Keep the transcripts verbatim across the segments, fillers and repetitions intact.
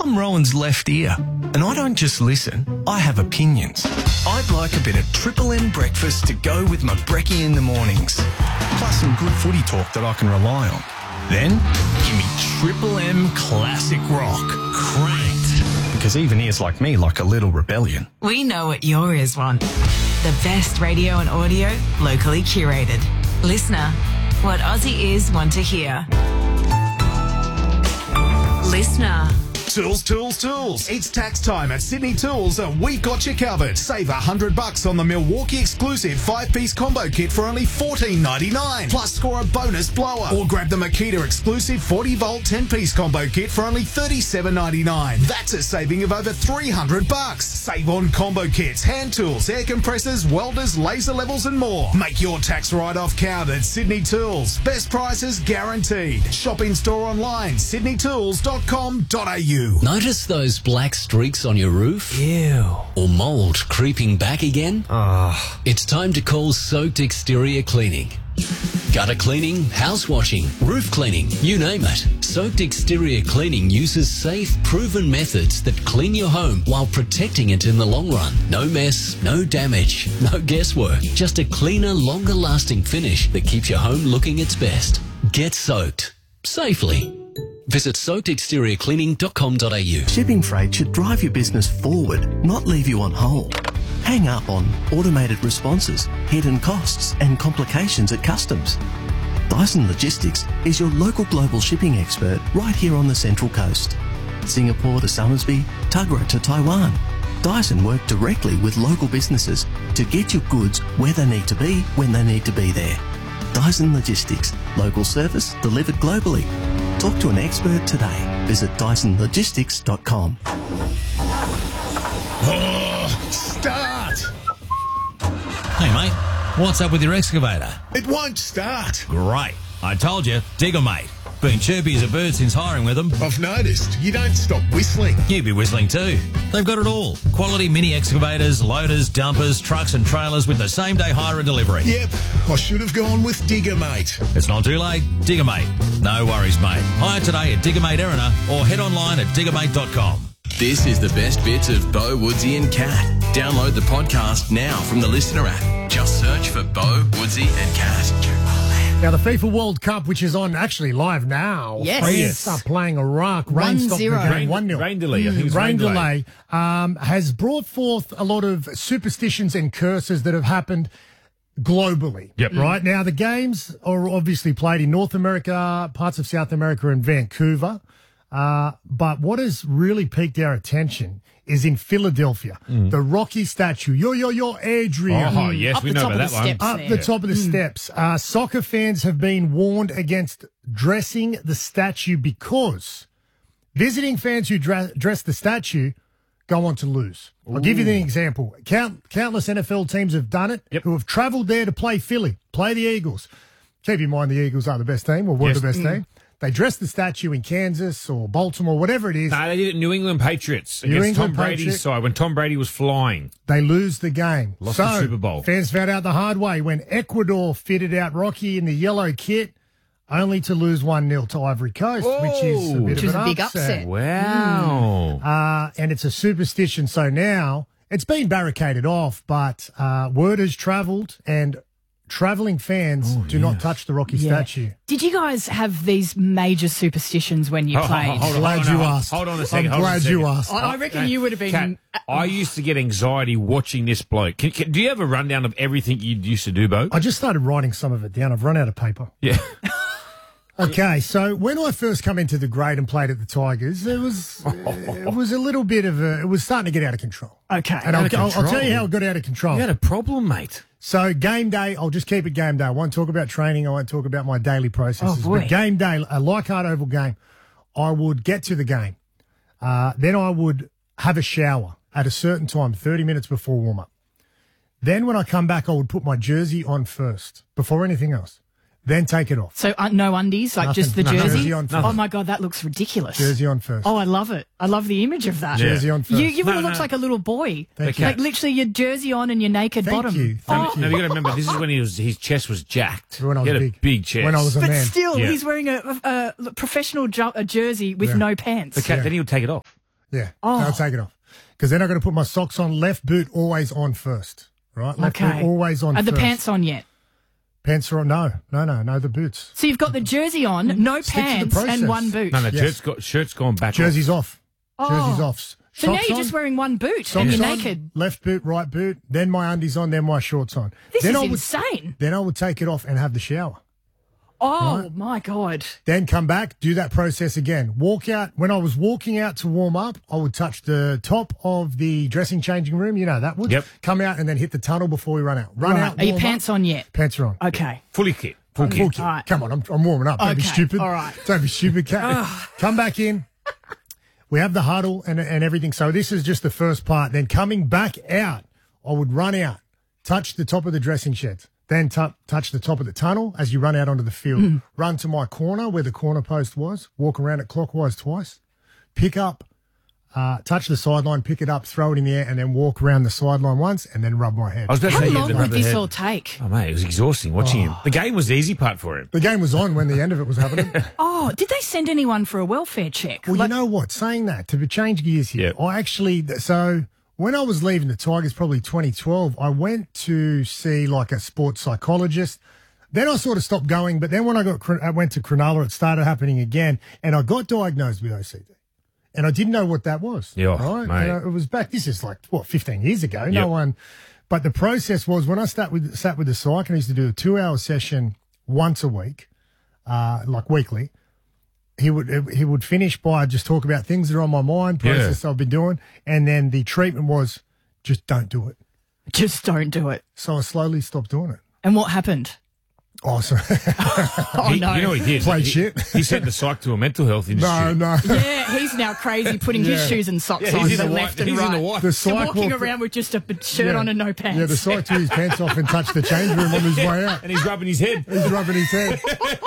I'm Rowan's left ear, and I don't just listen, I have opinions. I'd like a bit of Triple M breakfast to go with my brekkie in the mornings, plus some good footy talk that I can rely on. Then, give me Triple M Classic Rock, cranked. Because even ears like me like a little rebellion. We know what your ears want. The best radio and audio, locally curated. Listener, what Aussie ears want to hear. Listener. Tools, tools, tools. It's tax time at Sydney Tools and we've got you covered. Save a hundred bucks on the Milwaukee exclusive five-piece combo kit for only fourteen ninety-nine. Plus score a bonus blower. Or grab the Makita exclusive forty volt ten-piece combo kit for only thirty-seven ninety-nine. That's a saving of over three hundred bucks. Save on combo kits, hand tools, air compressors, welders, laser levels and more. Make your tax write-off count at Sydney Tools. Best prices guaranteed. Shop in store online, sydney tools dot com dot a u. Notice those black streaks on your roof? Ew. Or mould creeping back again? Ah. It's time to call Soaked Exterior Cleaning. Gutter cleaning, house washing, roof cleaning, you name it. Soaked Exterior Cleaning uses safe, proven methods that clean your home while protecting it in the long run. No mess, no damage, no guesswork. Just a cleaner, longer-lasting finish that keeps your home looking its best. Get soaked. Safely. Visit soaked exterior cleaning dot com dot a u. Shipping freight should drive your business forward, not leave you on hold. Hang up on automated responses, hidden costs and complications at customs. Dyson Logistics is your local global shipping expert right here on the Central Coast. Singapore to Somersby, Tuggerah to Taiwan. Dyson work directly with local businesses to get your goods where they need to be when they need to be there. Dyson Logistics, local service delivered globally. Talk to an expert today. Visit dyson logistics dot com. Oh, start! Hey, mate, what's up with your excavator? It won't start. Great. I told you, Digger Mate. Been chirpy as a bird since hiring with them. I've noticed you don't stop whistling. You'd be whistling too. They've got it all. Quality mini excavators, loaders, dumpers, trucks and trailers with the same day hire and delivery. Yep, I should have gone with Digger Mate. It's not too late. Digger Mate. No worries, mate. Hire today at Digger Mate Erina or head online at digger mate dot com. This is the best bits of Bo, Woodsy and Cat. Download the podcast now from the Listener app. Just search for Bo, Woodsy and Cat. Now, the FIFA World Cup, which is on actually live now. Yes. France Yes. are playing Iraq. Rain One stopped the zero. game. Rain- one nil. rain delay. I think it's rain, rain delay. delay. Um, has brought forth a lot of superstitions and curses that have happened globally. Yep. Right? Now, the games are obviously played in North America, parts of South America and Vancouver. Uh, but what has really piqued our attention is in Philadelphia. The Rocky statue. Yo, yo, yo, Adrian. Oh, yes, Up we the know top about of that the one. steps. Up there. the top of the steps. Uh, soccer fans have been warned against dressing the statue because visiting fans who dra- dress the statue go on to lose. I'll give you the example. Count, countless N F L teams have done it, Yep. who have travelled there to play Philly, play the Eagles. Keep in mind the Eagles are the best team, or were Yes. the best team. They dress the statue in Kansas or Baltimore, whatever it is. No, they did it New England Patriots New against England Tom Brady's Patriots. side when Tom Brady was flying. They lose the game. Lost so, the Super Bowl. Fans found out the hard way when Ecuador fitted out Rocky in the yellow kit, only to lose one nil to Ivory Coast, which is a bit Which of was an a big upset. upset. Wow. Uh, and it's a superstition. So now it's been barricaded off, but uh, word has travelled and travelling fans do not touch the Rocky Yeah. statue. Did you guys have these major superstitions when you Hold- played? hold- hold on, Glad hold on, you hold on, asked. Hold on a second. I'm hold on a glad second. you asked. I, I reckon you would have been. Kat, I used to get anxiety watching this bloke. Can, can, do you have a rundown of everything you used to do, Bo? I just started writing some of it down. I've run out of paper. Yeah. Okay, so when I first come into the grade and played at the Tigers, it was it was a little bit of a, it was starting to get out of control. Okay. And I'll, Out of I'll, I'll tell you control? how it got out of control. You had a problem, mate. So game day, I'll just keep it game day. I won't talk about training. I won't talk about my daily processes. Oh, boy. But game day, a Leichhardt Oval game, I would get to the game. Uh, then I would have a shower at a certain time, thirty minutes before warm up. Then when I come back, I would put my jersey on first before anything else. Then take it off. So uh, no undies, like Nothing. just the No, jersey? jersey on first. Oh my God, that looks ridiculous. Jersey on first. Oh, I love it. I love the image of that. Jersey on first. You, you would No, have looked no. like a little boy. Thank you. Like literally your jersey on and your naked Thank bottom. you. Thank Oh, No, you got to remember, this is when he was his chest was jacked. When I was he had big. a big chest. When I was a but man. still, Yeah. he's wearing a, a, a professional jo- a jersey with Yeah. no pants. the cat, then he would take it off. Yeah, Oh. I'll take it off. Because then I've got to put my socks on. Left boot always on first, right? Left Okay. boot always on Are first. the pants on yet? Pants are on? No, no, no, no, the boots. So you've got the jersey on, no Stick to the pants, process. and one boot. No, no, Yes. shirt's, got, shirt's gone back. Jersey's off. Oh. Jersey's off. So now Socks you're on, just wearing one boot socks and you're on, naked. Left boot, right boot, then my undies on, then my shorts on. This then is I would, insane. Then I would take it off and have the shower. Oh, Right. my God. Then come back, do that process again. Walk out. When I was walking out to warm up, I would touch the top of the dressing changing room. You know that would. Yep. Come out and then hit the tunnel before we run out. Run Right. out. Are your warm pants up. on yet? Pants are on. Okay. Fully kit. Full Full kit. kit. All right. Come on, I'm, I'm warming up. Don't be Okay, stupid. all right. Don't be stupid. Come, come back in. We have the huddle and, and everything. So this is just the first part. Then coming back out, I would run out, touch the top of the dressing sheds, then t- touch the top of the tunnel as you run out onto the field. Hmm. Run to my corner where the corner post was, walk around it clockwise twice, pick up, uh, touch the sideline, pick it up, throw it in the air, and then walk around the sideline once and then rub my head. I was about to How say you had long to would rub the this head. all take? Oh, mate, it was exhausting watching him. The game was the easy part for him. The game was on when the end of it was happening. Oh, did they send anyone for a welfare check? Well, Like- you know what? Saying that, to change gears here, Yep. I actually, so when I was leaving the Tigers, probably twenty twelve, I went to see like a sports psychologist. Then I sort of stopped going, but then when I got, I went to Cronulla, it started happening again, and I got diagnosed with O C D. And I didn't know what that was. Yeah, right? mate. You know, it was back, this is like, what, fifteen years ago? Yep. No one, but the process was when I sat with, sat with the psych, and I used to do a two hour session once a week, uh, like weekly. He would he would finish by just talk about things that are on my mind, process I've been doing, and then the treatment was just don't do it. Just don't do it. So I slowly stopped doing it. And what happened? Oh, sorry. Oh, He- no. You know what he did? Played he, shit. He sent the psych to a mental health no, institute. no. Yeah, he's now crazy, putting his Yeah. shoes and socks Yeah, on he's in the the left white- and he's in right. the white. The So psych walking walked- around with just a b- shirt Yeah. on and no pants. Yeah, the psych took his pants off and touched the change room on his way out. And he's rubbing his head. He's rubbing his head.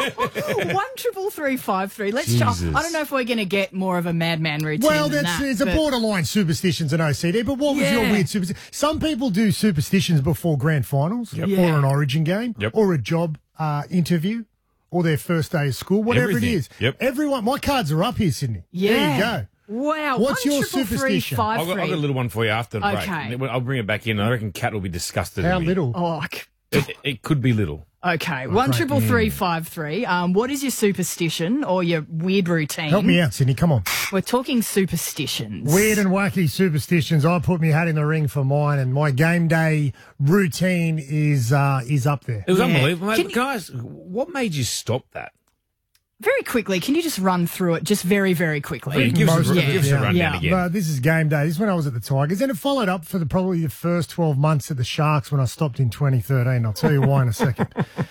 One triple three five three. Let's try. Jesus. I don't know if we're going to get more of a madman routine. Well, than that's that, it's a but- borderline superstitions and O C D. But what was your Yeah. weird superstition? Some people do superstitions before grand finals, or Yeah. an Origin game, Yep. or a job uh, interview, or their first day of school, whatever Everything. it is. Yep. Everyone, my cards are up here, Sydney. Yeah. There you go. Wow. What's one your triple three superstition? five I've got, I've three. got a little one for you after the Okay. break. I'll bring it back in. I reckon Kat will be disgusted How at me. little? Oh, c- It, it could be little. okay. One triple three five three. Um, what is your superstition or your weird routine? Help me out, Sydney. Come on. We're talking superstitions. Weird and wacky superstitions. I put my hat in the ring for mine, and my game day routine is uh, is up there. It was Yeah. unbelievable. Mate, Can you- guys, what made you stop that? Very quickly, can you just run through it, just very, very quickly? Yeah, give us, Most a, of it, give us yeah. a rundown Yeah. again. No, this is game day. This is when I was at the Tigers, and it followed up for the probably the first twelve months at the Sharks when I stopped in twenty thirteen. I'll tell you why in a second.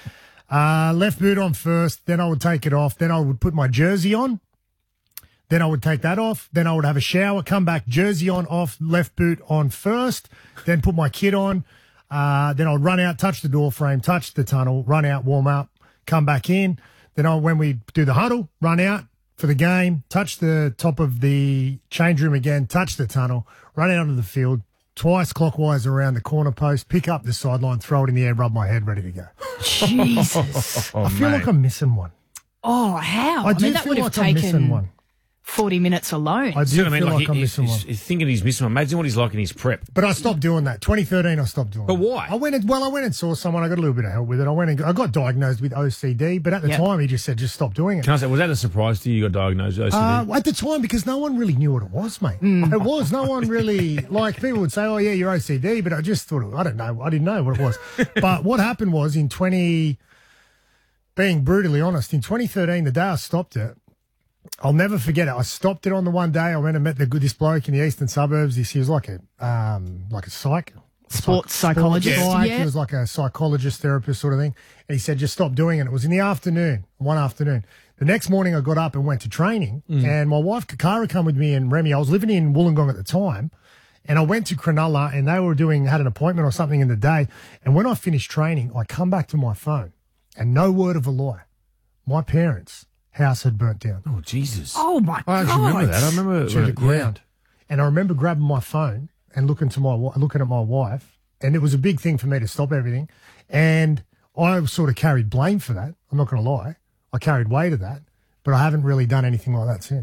Uh, left boot on first, then I would take it off, then I would put my jersey on, then I would take that off, then I would have a shower, come back, jersey on, off, left boot on first, then put my kit on, uh, then I'd run out, touch the door frame, touch the tunnel, run out, warm up, come back in. Then I, when we do the huddle, run out for the game, touch the top of the change room again, touch the tunnel, run out onto the field, twice clockwise around the corner post, pick up the sideline, throw it in the air, rub my head, ready to go. Jesus. Oh, I feel mate. like I'm missing one. Oh, how? I do mean, that feel would have like I'm missing taken one. forty minutes alone. I do See what I mean? feel like, he- I'm he's, missing he's, one. he's thinking he's missing one. Imagine what he's like in his prep. But I stopped doing that. twenty thirteen, I stopped doing But it. why? I went and, well, I went and saw someone. I got a little bit of help with it. I went and I got diagnosed with O C D, but at the Yep. time he just said, just stop doing it. Can I say, was that a surprise to you? You got diagnosed with O C D? Uh, at the time, because no one really knew what it was, mate. It was. No one really, like, people would say, oh, yeah, you're O C D, but I just thought, I don't know. I didn't know what it was. But what happened was in twenty, being brutally honest, in twenty thirteen, the day I stopped it, I'll never forget it. I stopped it on the one day. I went and met the good this bloke in the eastern suburbs. He, he was like a, um, like a psych. Sports psychologist. Psych. Yeah. He was like a psychologist, therapist sort of thing. And he said, just stop doing it. It was in the afternoon, one afternoon. The next morning I got up and went to training and my wife Kakara come with me and Remy. I was living in Wollongong at the time and I went to Cronulla and they were doing, had an appointment or something in the day. And when I finished training, I come back to my phone and no word of a lie. My parents' house had burnt down oh, Jesus. Oh, my I God. actually remember that. I remember to the yeah. ground. And I remember grabbing my phone and looking to my wi- looking at my wife, and it was a big thing for me to stop everything. And I sort of carried blame for that. I'm not going to lie. I carried weight of that, but I haven't really done anything like that since.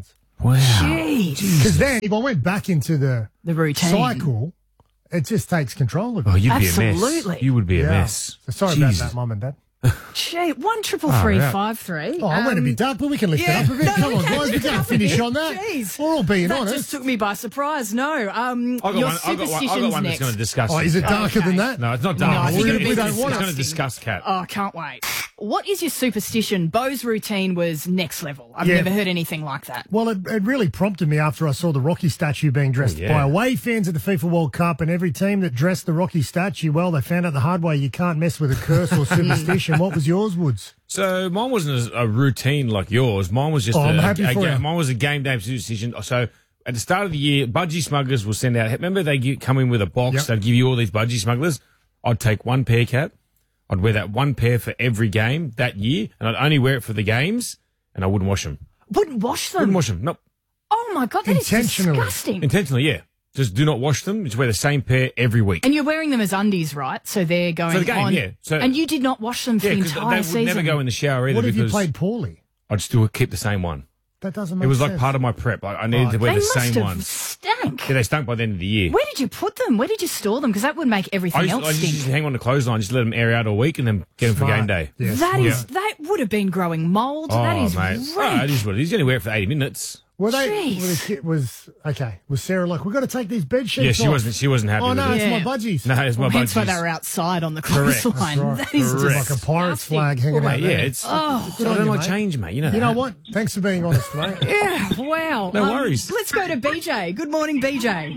Wow. Jeez. Because then, if I went back into the The routine. cycle, it just takes control of it. Oh, you'd be a mess. Absolutely. You would be a Yeah. mess. So sorry Jesus. about that, Mum and Dad. Gee, one triple three five three. Oh, I went a bit dark, but we can lift yeah, it up a bit. no, Come we on, can guys, we lift it can't up a finish bit. on that. Jeez. We're all being that honest. just took me by surprise. No, um, I got your one. I got one. I superstitions got one next. that's going to discuss. Oh, is it darker Okay. than that? No, it's not No, dark. I It's think gonna it'll be- be it's disgusting. going to discuss, Cat. Oh, can't wait. What is your superstition? Bo's routine was next level. I've Yeah. never heard anything like that. Well, it, it really prompted me after I saw the Rocky statue being dressed Oh, yeah. by away fans at the FIFA World Cup, and every team that dressed the Rocky statue, well, they found out the hard way you can't mess with a curse or superstition. What was yours, Woods? So mine wasn't a, a routine like yours. Mine was just Oh, a, I'm happy a, for ga- you. mine was a game day decision. So at the start of the year, budgie smugglers will send out. Remember, they give, come in with a box. Yep. They'd give you all these budgie smugglers. I'd take one pair, Cat. I'd wear that one pair for every game that year, and I'd only wear it for the games, and I wouldn't wash them. Wouldn't wash them. Wouldn't wash them. Nope. Oh my god, that is Intentionally. disgusting. Intentionally, yeah. Just do not wash them. Just wear the same pair every week. And you're wearing them as undies, right? So they're going For the game, on. yeah. So- and you did not wash them for Yeah, the because entire they would season. never go in the shower either What if you because played poorly? I'd still keep the same one. That doesn't make It was sense. like part of my prep. I, I needed Right. to wear They the must same have one. stank. Yeah, they stunk by the end of the year. Where did you put them? Where did you store them? Because that would make everything I used, else I stink. used to hang on the clothesline, just let them air out all week, and then get them for Smart. game day. Yeah, That smart. is that would have been growing mold. that Oh, is mate. rank. Oh, it is what it is. You only wear it for eighty minutes. Were they? Jeez. Were the kid was okay. Was Sarah like, we've got to take these bed sheets Yeah, she off? wasn't. She wasn't happy Oh with no, it. it's Yeah. my budgies. No, it's my Well, hence why budgies. they were outside on the Correct. clothesline. That's right. That is Correct. Like a pirate's disgusting. flag hanging Well, out mate, yeah, there. it's. Oh, I on don't you, like mate. change, mate. You know. You know that. what? Thanks for being honest, mate. Yeah, wow. No worries. Let's go to B J. Good morning, B J.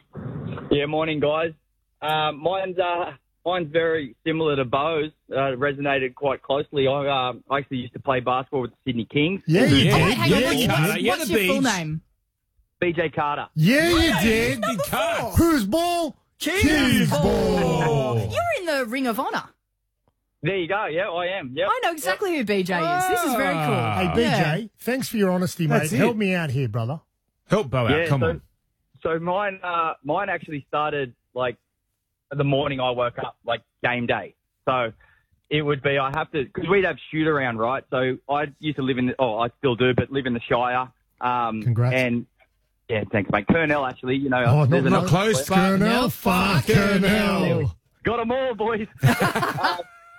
Yeah, morning, guys. Um, mine's uh, mine's very similar to Bo's. Uh, resonated quite closely. I, uh, I actually used to play basketball with the Sydney Kings. Yeah, you Yeah. Oh, did. hang on, Yeah, what's, you Carter, what's, did. yeah, what's the your full beach. name? B J Carter. Yeah, you did. Big car. Whose ball? King's ball. You're in the Ring of Honor. There you go. Yeah, I am. Yep. I know exactly who B J is. This is very cool. Hey, B J, Yeah. thanks for your honesty, mate. That's it. Help me out here, brother. Help Bo out. Yeah, Come so, on. So mine, uh, mine actually started like the morning I woke up, like game day. So it would be I have to because we'd have shoot around, right? So I used to live in, the, oh, I still do, but live in the Shire. Um, Congrats. And yeah, thanks, mate. Kernell, actually, you know, Oh, there's not, another not close, but- Kernell, fuck Kernell. Got them all, boys. um,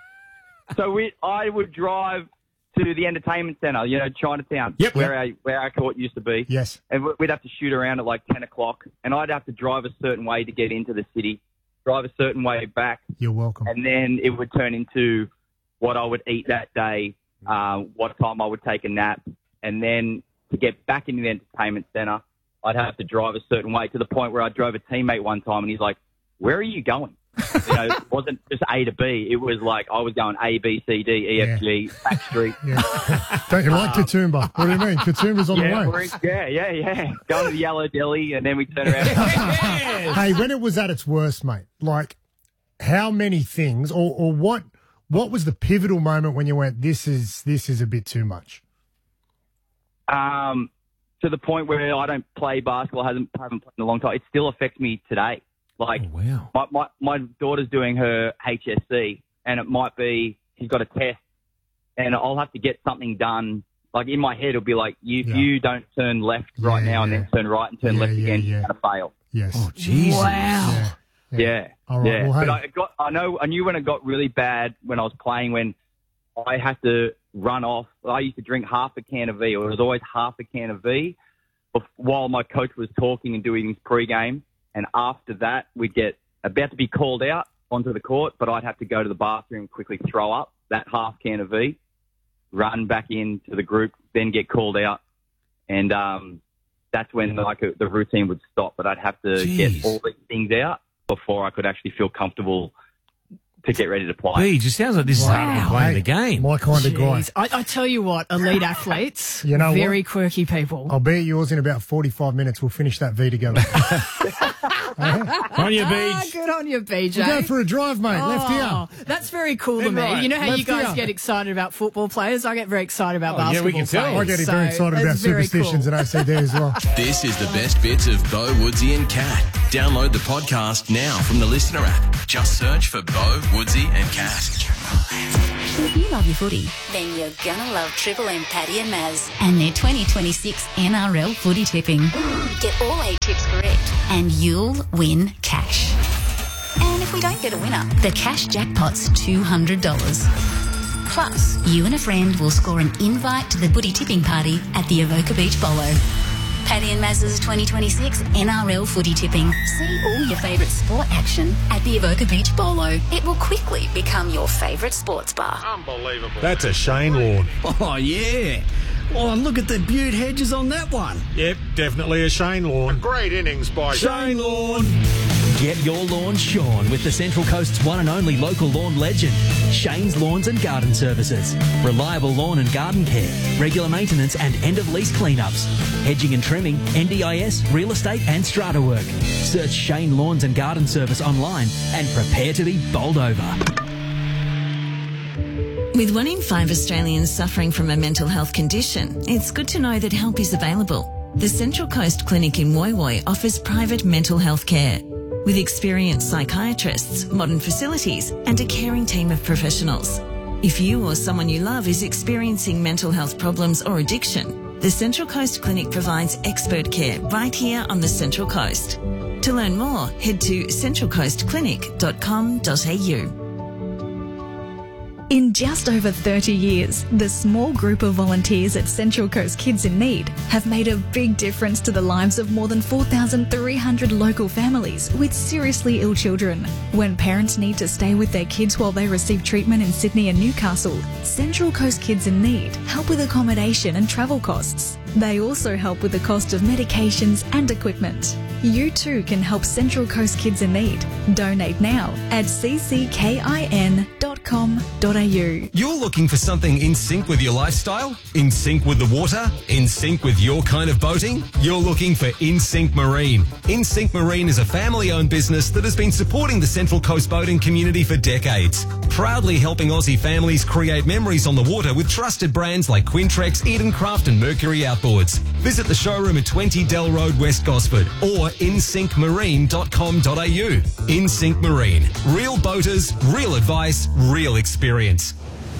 so we, I would drive to the entertainment centre, you know, Chinatown, Yep. where our, where our court used to be. Yes. And we'd have to shoot around at like ten o'clock, and I'd have to drive a certain way to get into the city, drive a certain way back, You're welcome. and then it would turn into what I would eat that day, uh, what time I would take a nap, and then to get back into the entertainment centre, I'd have to drive a certain way to the point where I drove a teammate one time, and he's like, "Where are you going?" You know, it wasn't just A to B. It was like I was going A, B, C, D, E, F, G, back street. Yeah. Don't you like Katoomba? What do you mean? Katoomba's on Yeah, the we're way. in- yeah, yeah, yeah. Going to the Yellow Deli, and then we turn around. Hey, when it was at its worst, mate, like how many things or, or what what was the pivotal moment when you went, this is this is a bit too much? um, to the point where I don't play basketball, haven't haven't played in a long time. It still affects me today. Like Oh, wow. my, my my daughter's doing her H S C, and it might be she's got a test, and I'll have to get something done. Like in my head, it'll be like, you, if Yeah. you don't turn left right Yeah, now and yeah. then turn right and turn Yeah, left yeah, again, yeah. you're gonna fail. Yes. Oh, Jesus. Wow. Yeah. Yeah, All right, yeah. well, hey. But I got, I know, I knew when it got really bad when I was playing, when I had to run off. I used to drink half a can of V, or it was always half a can of V, bef- while my coach was talking and doing his pre-game. And after that, we'd get about to be called out onto the court, but I'd have to go to the bathroom, quickly throw up that half can of V, run back into the group, then get called out, and um, that's when like the routine would stop. But I'd have to Jeez. get all these things out before I could actually feel comfortable to get ready to play. Beej, it sounds like this is harder than Wow. playing Hey, the game. My kind of guy. Jeez. I, I tell you what, elite athletes, You know very what? quirky people. I'll be at yours in about forty-five minutes. We'll finish that V together. On your Ah, beach. good on you, B J. We'll go for a drive, mate. Left Oh, here. that's very cool to Then me. right, You know how you left guys ear. get excited about football players? I get very excited about Oh, yeah, basketball we can tell. players. I get so very excited about it's very superstitions cool. and O C D as well. This is the best bits of Bo, Woodsy and Cat. Download the podcast now from the Listener app. Just search for Bo, Woodsy and Cat. If you love your footy, then you're gonna love Triple M Paddy and Maz and their twenty twenty-six N R L footy tipping. Get all eight tips correct and you'll win cash. And if we don't get a winner, the cash jackpot's two hundred dollars. Plus, you and a friend will score an invite to the footy tipping party at the Avoca Beach Bolo. Paddy and Maz's twenty twenty-six N R L footy tipping. See all your favourite sport action at the Avoca Beach Bolo. It will quickly become your favourite sports bar. Unbelievable. That's a Shane lawn. Oh, yeah. Oh, look at the beaut hedges on that one. Yep, definitely a Shane lawn. A great innings by Shane lawn. Get your lawn shorn with the Central Coast's one and only local lawn legend, Shane's Lawns and Garden Services. Reliable lawn and garden care, regular maintenance and end-of-lease cleanups, hedging and trimming, N D I S, real estate and strata work. Search Shane Lawns and Garden Service online and prepare to be bowled over. With one in five Australians suffering from a mental health condition, it's good to know that help is available. The Central Coast Clinic in Woy Woy offers private mental health care. With experienced psychiatrists, modern facilities and a caring team of professionals. If you or someone you love is experiencing mental health problems or addiction, the Central Coast Clinic provides expert care right here on the Central Coast. To learn more, head to central coast clinic dot com dot a u. In just over thirty years, the small group of volunteers at Central Coast Kids in Need have made a big difference to the lives of more than four thousand three hundred local families with seriously ill children. When parents need to stay with their kids while they receive treatment in Sydney and Newcastle, Central Coast Kids in Need help with accommodation and travel costs. They also help with the cost of medications and equipment. You too can help Central Coast Kids in Need. Donate now at c c k i n dot com dot a u. You're looking for something in sync with your lifestyle? In sync with the water? In sync with your kind of boating? You're looking for InSync Marine. InSync Marine is a family-owned business that has been supporting the Central Coast boating community for decades, proudly helping Aussie families create memories on the water with trusted brands like Quintrex, Edencraft and Mercury Outboards. Visit the showroom at twenty Dell Road, West Gosford or in sync marine dot com dot a u. InSync Marine. Real boaters, real advice, real experience.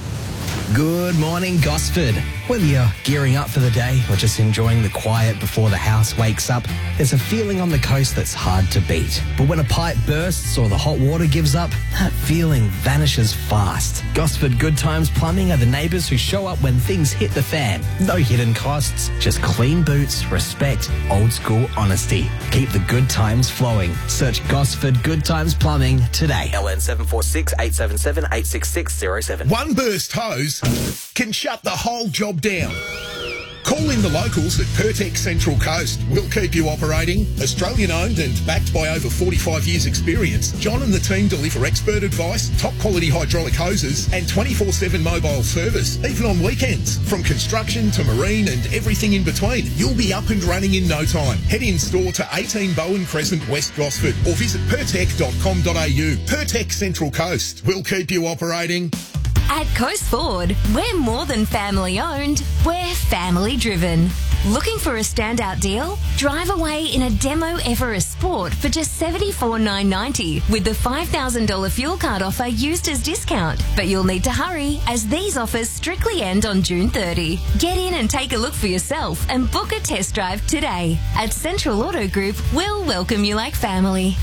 Good morning, Gosford. Whether you're gearing up for the day or just enjoying the quiet before the house wakes up, there's a feeling on the coast that's hard to beat. But when a pipe bursts or the hot water gives up, that feeling vanishes fast. Gosford Good Times Plumbing are the neighbours who show up when things hit the fan. No hidden costs, just clean boots, respect, old school honesty. Keep the good times flowing. Search Gosford Good Times Plumbing today. L N seven four six, eight seven seven, eight six six zero seven. One burst hose can shut the whole job down. Call in the locals at Pertec Central Coast. We'll keep you operating. Australian owned and backed by over forty-five years experience, John and the team deliver expert advice, top quality hydraulic hoses and twenty-four seven mobile service, even on weekends. From construction to marine and everything in between, you'll be up and running in no time. Head in store to eighteen Bowen Crescent, West Gosford or visit pertec dot com dot a u. Pertec Central Coast. We'll keep you operating. At Coast Ford, we're more than family owned, we're family driven. Looking for a standout deal? Drive away in a demo Everest Sport for just seventy-four thousand nine hundred ninety dollars with the five thousand dollars fuel card offer used as discount. But you'll need to hurry as these offers strictly end on June thirtieth. Get in and take a look for yourself and book a test drive today. At Central Auto Group, we'll welcome you like family.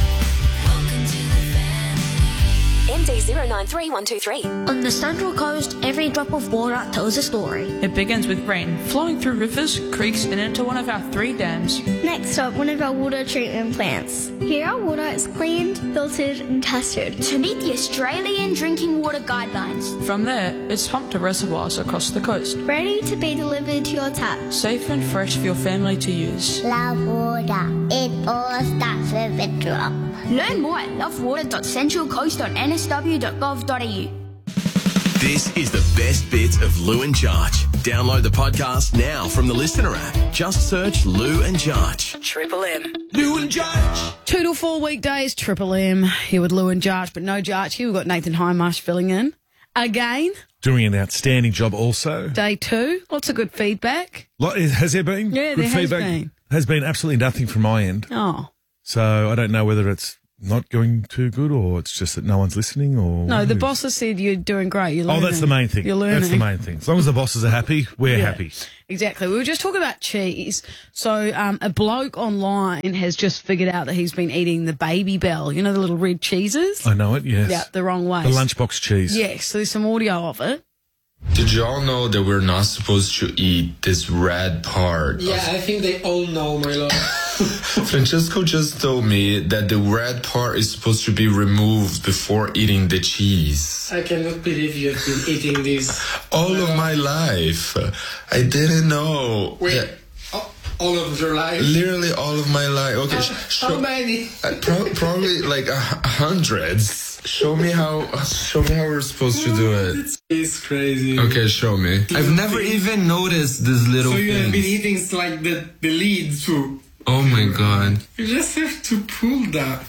M D zero nine three one two three. On the Central Coast, every drop of water tells a story. It begins with rain flowing through rivers, creeks, and into one of our three dams. Next up, one of our water treatment plants. Here, our water is cleaned, filtered, and tested to meet the Australian Drinking Water Guidelines. From there, it's pumped to reservoirs across the coast, ready to be delivered to your tap. Safe and fresh for your family to use. Love water. It all starts with a drop. Learn more at love water dot central coast dot n s w dot gov dot a u. This is the best bits of Lou and Jarch. Download the podcast now from the Listener app. Just search Lou and Jarch. Triple M. Lou and Jarch. Two to four weekdays, Triple M. Here with Lou and Jarch, but no Jarch here. We've got Nathan Highmarsh filling in again. Doing an outstanding job also. Day two. Lots of good feedback. Has there been? Yeah, good there feedback? has been. Has been absolutely nothing from my end. Oh. So I don't know whether it's not going too good, or it's just that no one's listening, or No, what the is- boss has said you're doing great. You're Oh, learning. that's the main thing. You're learning. That's the main thing. As long as the bosses are happy, we're Yeah. happy. Exactly. We were just talking about cheese. So um, a bloke online has just figured out that he's been eating the Baby Bell. You know the little red cheeses? I know it. Yes. Yeah, the wrong way. The lunchbox cheese. Yes. So there's some audio of it. Did you all know that we're not supposed to eat this red part? Yeah, I think they all know, my lord. Francesco just told me that the red part is supposed to be removed before eating the cheese. I cannot believe you have been eating this. All of my life. I didn't know. Wait, that- all- all of your life? Literally all of my life. Okay, How, sh- how show- many? uh, pro- probably like a h- hundreds. Show me how. Show me how we're supposed to do it. It's, it's crazy. Okay, show me. I've never even noticed this little So you have thing. been eating like the, the lead too. Oh my god. You just have to pull that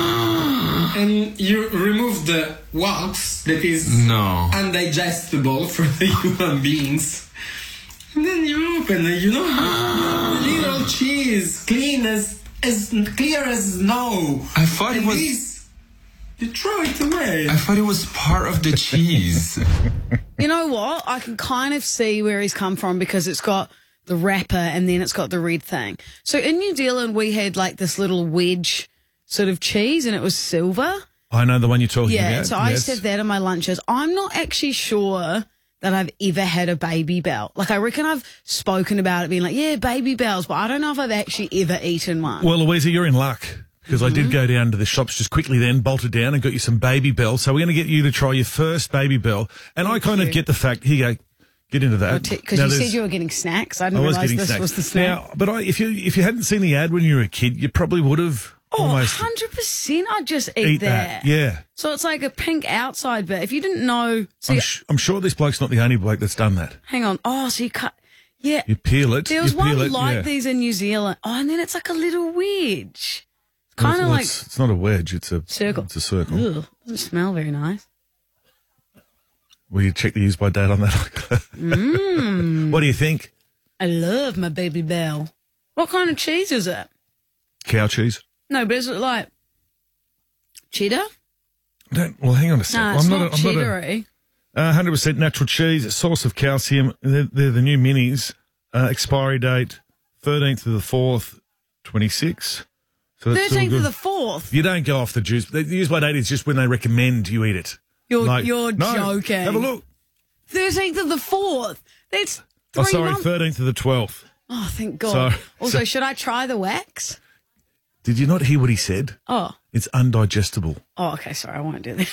too. And you remove the wax that is No. undigestible for the human beings. And then you open it, you know, little cheese, clean as, as clear as snow. I thought it And was- this, you throw it away. I thought it was part of the cheese. You know what? I can kind of see where he's come from because it's got the wrapper and then it's got the red thing. So in New Zealand, we had like this little wedge sort of cheese and it was silver. I know the one you're talking Yeah, about. so I yes. used to have that in my lunches. I'm not actually sure that I've ever had a Baby Bell. Like, I reckon I've spoken about it being like, yeah, Baby Bells, but I don't know if I've actually ever eaten one. Well, Louisa, you're in luck because I Mm-hmm. did go down to the shops just quickly then, bolted down and got you some Baby Bell. So we're going to get you to try your first Baby Bell. And I kind of get the fact, here you go, get into that. Because Now, you there's- said you were getting snacks. I I didn't was realise getting this snacks. was the snack. Now, but I, if you if you hadn't seen the ad when you were a kid, you probably would have oh, almost one hundred percent I'd just eat, eat that. that. Yeah. So it's like a pink outside bit. If you didn't know, see, I'm, sh- I'm sure this bloke's not the only bloke that's done that. hang on. Oh, so you cut. Yeah. You peel it. There was you peel one it, like yeah. these in New Zealand. Oh, and then it's like a little wedge. It's Well, kind of well, like it's, it's not a wedge. It's a circle. It's a circle. Ugh, doesn't smell very nice. Will you check the use by date on that? Mmm. What do you think? I love my Baby Bell. What kind of cheese is it? Cow cheese? No, but is it like cheddar? Don't, well, hang on a sec. No, it's I'm not, not. a, I'm not a, cheddary. Uh, one hundred percent natural cheese, a source of calcium. They're, they're the new minis. Uh, expiry date thirteenth of the fourth, twenty-six. So that's still Thirteenth of good. the fourth. You don't go off the juice. The use by date is just when they recommend you eat it. You're Like, you're no, joking. Have a look. Thirteenth of the fourth. That's Oh, three sorry, months. thirteenth of the twelfth. Oh, thank God. Sorry. Also, So- should I try the wax? Did you not hear what he said? Oh. It's undigestible. Oh, okay. Sorry, I won't do that.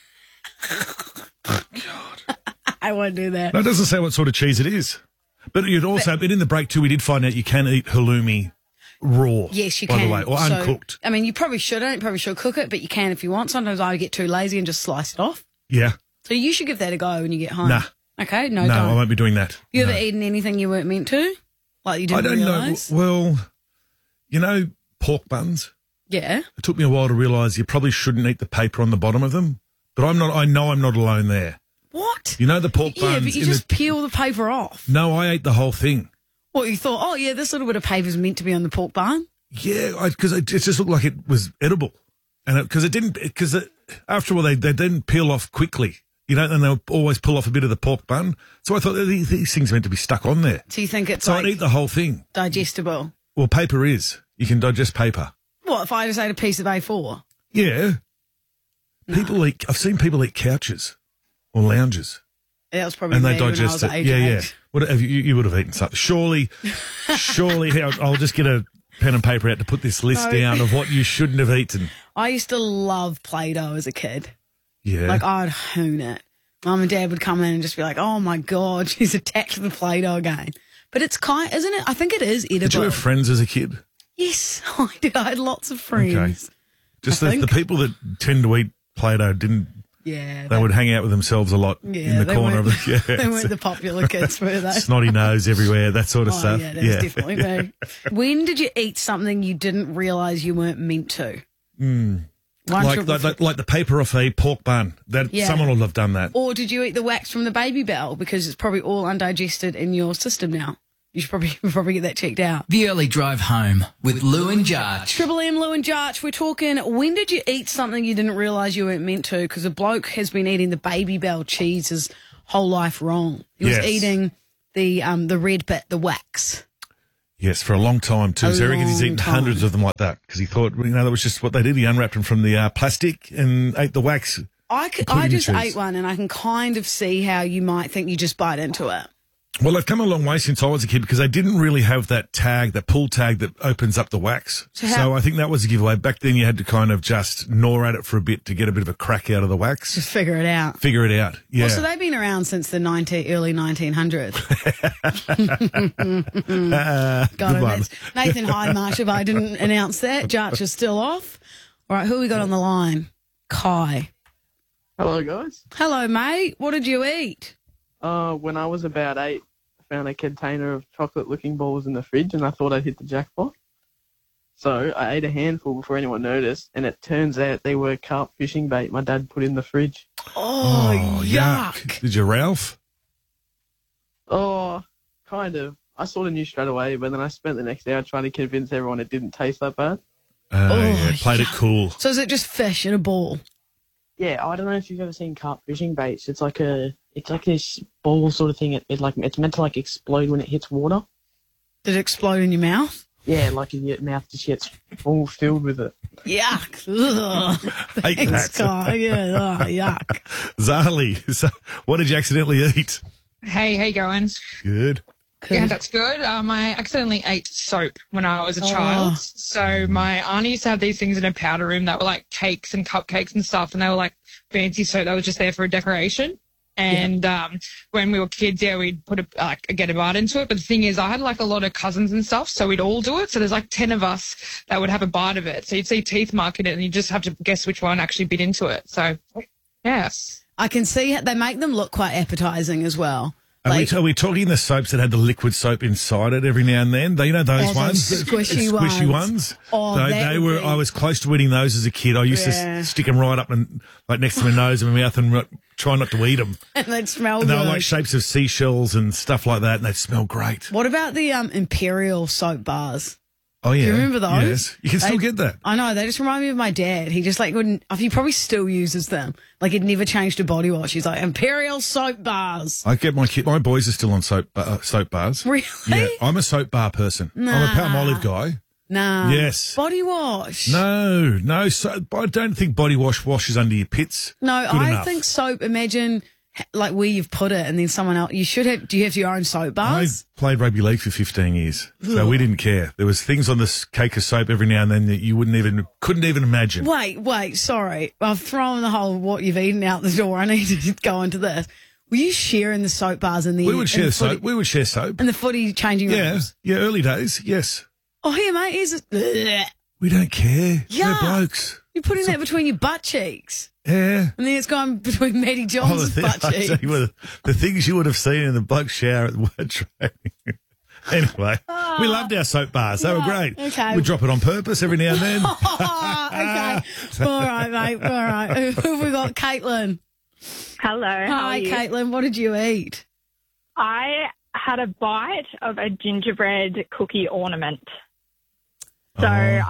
God. I won't do that. No, it doesn't say what sort of cheese it is. But you'd also, but in the break too, we did find out you can eat halloumi raw. Yes, you by can. the way, or So, uncooked. I mean, you probably shouldn't. You probably should cook it, but you can if you want. Sometimes I get too lazy and just slice it off. Yeah. So you should give that a go when you get home. Nah. Okay? No, no, don't. I won't be doing that. You No. ever eaten anything you weren't meant to? Like you I didn't don't realise? know. Well, you know, pork buns. Yeah. It took me a while to realise you probably shouldn't eat the paper on the bottom of them. But I'm not. I know I'm not alone there. What? You know the pork buns. Yeah, but you in just the, peel the paper off. no, I ate the whole thing. What, you thought, oh, yeah, this little bit of paper is meant to be on the pork bun? Yeah, because it, it just looked like it was edible, and because it, it didn't. Because after all, they they didn't peel off quickly. You know, and they'll always pull off a bit of the pork bun. So I thought these, these things are meant to be stuck on there. So you think it's So like I'd eat the whole thing. digestible? Well, paper is. You can digest paper. What, if I just ate a piece of A four? Yeah. People eat. I've seen people eat couches or lounges, That was probably and me they when I was digest at it. age Yeah, eight. yeah. What have you, you would have eaten something? Surely, surely. Here, I'll, I'll just get a pen and paper out to put this list No. down of what you shouldn't have eaten. I used to love Play-Doh as a kid. Yeah. Like, I'd hoon it. Mum and Dad would come in and just be like, oh, my God, she's attached to the Play-Doh again. But it's kind, isn't it? I think it is edible. Did you have friends as a kid? Yes, I did. I had lots of friends. Okay. Just I the, the think. people that tend to eat Play-Doh didn't. Yeah. They would hang out with themselves a lot Yeah, in the they corner of weren't- the. Yeah, they weren't the popular kids, were they? Snotty nose everywhere, that sort of Oh, stuff. yeah, that was definitely me. When did you eat something you didn't realise you weren't meant to? Mm. One Like, trip like, like, like the paper off a pork bun. That Yeah. someone will have done that. Or did you eat the wax from the Baby Bell because it's probably all undigested in your system now? You should probably probably get that checked out. The early drive home with Lou and Jarch. Triple M, Lou and Jarch, we're talking, when did you eat something you didn't realise you weren't meant to? Because a bloke has been eating the Baby Bell cheese his whole life wrong. He was Yes. eating the um the red bit, the wax. Yes, for a long time too. A so I reckon he's long eaten time. hundreds of them like that because he thought, you know, that was just what they did. He unwrapped them from the uh, plastic and ate the wax. I, c- Including I the just cheese. ate one and I can kind of see how you might think you just bite into it. Well, they've come a long way since I was a kid because they didn't really have that tag, that pull tag that opens up the wax. So So, how- I think that was a giveaway. Back then you had to kind of just gnaw at it for a bit to get a bit of a crack out of the wax. Just figure it out. Figure it out. Yeah. Well, so they've been around since the nineteen, early nineteen hundreds. Uh, Got good him. one. That's Nathan Hydemarsh, if I didn't announce that. Jarch is still off. All right, who we got on the line? Kai. Hello, guys. Hello, mate. What did you eat? Uh, when I was about eight, I found a container of chocolate-looking balls in the fridge, and I thought I'd hit the jackpot. So I ate a handful before anyone noticed, and it turns out they were carp fishing bait my dad put in the fridge. Oh, yuck. Did you, Ralph? Oh, kind of. I sort of knew straight away, but then I spent the next hour trying to convince everyone it didn't taste that bad. Uh, Oh, yeah, played it cool. So is it just fish in a ball? Yeah, I don't know if you've ever seen carp fishing baits. It's like a, it's like this ball sort of thing. It, it like it's meant to like explode when it hits water. Did it explode in your mouth? Yeah, like your mouth just gets all filled with it. Yuck. Ugh. Hate Thanks, that. Kai. Yeah, oh, yuck. Zali, so what did you accidentally eat? Hey, how you going? Good. Yeah, that's good. Um, I accidentally ate soap when I was a Oh. child. So my auntie used to have these things in her powder room that were like cakes and cupcakes and stuff, and they were like fancy soap that was just there for a decoration. And um, when we were kids, yeah, we'd put a like get a bite into it. But the thing is, I had like a lot of cousins and stuff, so we'd all do it. So there's like ten of us that would have a bite of it. So you'd see teeth mark in it, and you just have to guess which one actually bit into it. So, yeah. I can see how they make them look quite appetizing as well. Are, Like, we, are we talking the soaps that had the liquid soap inside it every now and then? They, you know those Oh, those ones, squishy The squishy ones. ones. Oh, they, that they would were. be- I was close to eating those as a kid. I used Yeah. to stick them right up and like next to my nose and my mouth and ro- try not to eat them. and they'd smell And they good. were like shapes of seashells and stuff like that, and they'd smell great. What about the um, Imperial soap bars? Oh yeah, Do you remember those? Yes, you can still They- get that. I know, they just remind me of my dad. He just like wouldn't, he probably still uses them. Like he'd never changed a body wash. He's like, Imperial soap bars. I get my kid. My boys are still on soap uh, soap bars. Really? Yeah, I'm a soap bar person. I'm a Nah. Palm Olive guy. Nah. Yes. Body wash. No, no. So, I don't think body wash washes under your pits. No, Good I enough. think soap, imagine h- like where you've put it and then someone else, you should have, do you have your own soap I bars? played rugby league for fifteen years, so we didn't care. There was things on this cake of soap every now and then that you wouldn't even, couldn't even imagine. Wait, wait, sorry. I've thrown the whole what you've eaten out the door. I need to go into this. Were you sharing the soap bars in the We in would the share footy- soap. We would share soap. in the footy changing Yeah, rooms? yeah. Early days, yes. Oh, here, mate, here's it. We don't care. Yeah. We're blokes. You're putting that between your butt cheeks. Yeah. And then it's going between Maddie Oh, the, Johnson's thing, butt I cheeks. tell you what, the things you would have seen in the bloke shower at the word training. Anyway, we loved our soap bars. They were great. okay. We drop it on purpose every now and then. okay. All right, mate. All right. Who have we got? Caitlin. Hello. how Hi, are you? Caitlin. What did you eat? I had a bite of a gingerbread cookie ornament. So Oh.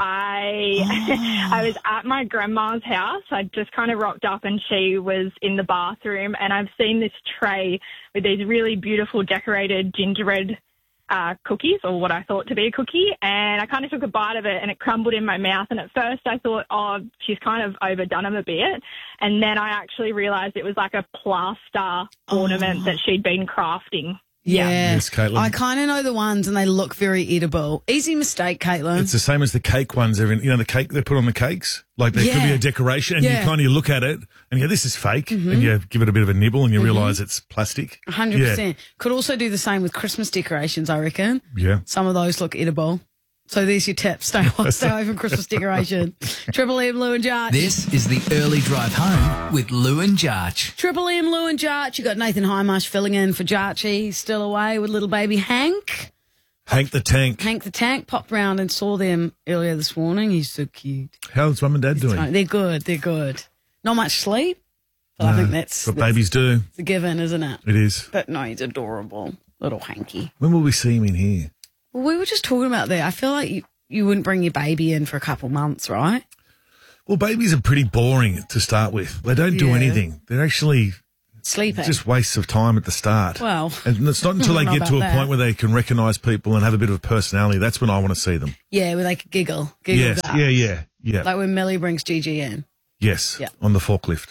I I was at my grandma's house. I just kind of rocked up and she was in the bathroom, and I've seen this tray with these really beautiful decorated gingerbread uh, cookies, or what I thought to be a cookie, and I kind of took a bite of it and it crumbled in my mouth, and at first I thought, oh, she's kind of overdone them a bit, and then I actually realised it was like a plaster ornament that she'd been crafting. Yeah. Yes, Caitlin. I kind of know the ones and they look very edible. Easy mistake, Caitlin. It's the same as the cake ones. Every, you know, the cake they put on the cakes? Like they could be Yeah. a decoration, and Yeah. you kind of look at it and you go, this is fake. Mhm. And you give it a bit of a nibble and you Mhm. realise it's plastic. one hundred percent. Could also do the same with Christmas decorations, I reckon. Yeah. Some of those look edible. So there's your tip. Stay, stay away from Christmas decoration. Triple M, Lou and Jarch. This is the early drive home with Lou and Jarch. Triple M, Lou and Jarch. You got Nathan Hymarsh filling in for Jarchy. He's still away with little baby Hank. Hank the Tank. Hank the Tank popped round and saw them earlier this morning. He's so cute. How's mum and dad doing? They're good. They're good. Not much sleep, but I No, think that's, what that's babies do. a given, isn't it? It is. But no, he's adorable. Little hanky. When will we see him in here? Well, we were just talking about that. I feel like you, you wouldn't bring your baby in for a couple months, right? Well, babies are pretty boring to start with. They don't do Yeah. anything. They're actually Sleeping. just wastes of time at the start. Well, and it's not until I they don't know get to a about that. point where they can recognise people and have a bit of a personality. That's when I want to see them. Yeah, where they could giggle. Giggle Yes, guts. yeah, yeah, yeah. Like when Millie brings Gigi in. Yes, Yeah. on the forklift.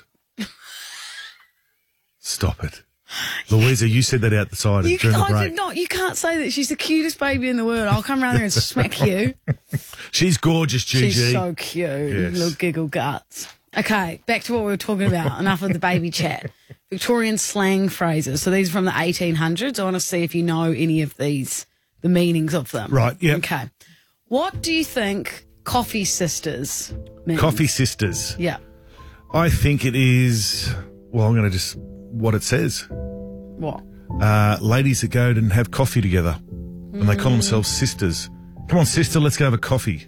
Stop it. Louisa, you said that out the side You, during the I break. did not. You can't say that she's the cutest baby in the world. I'll come around there and smack you. She's gorgeous, Gigi. She's so cute. Yes. Little giggle guts. Okay, back to what we were talking about. Enough of the baby chat. Victorian slang phrases. So these are from the eighteen hundreds. I want to see if you know any of these, the meanings of them. Right, yeah. Okay. What do you think coffee sisters mean? Coffee sisters. Yeah. I think it is, well, I'm going to just, what it says. What? Uh, ladies that go and have coffee together. And they call Mm. themselves sisters. Come on, sister, let's go have a coffee.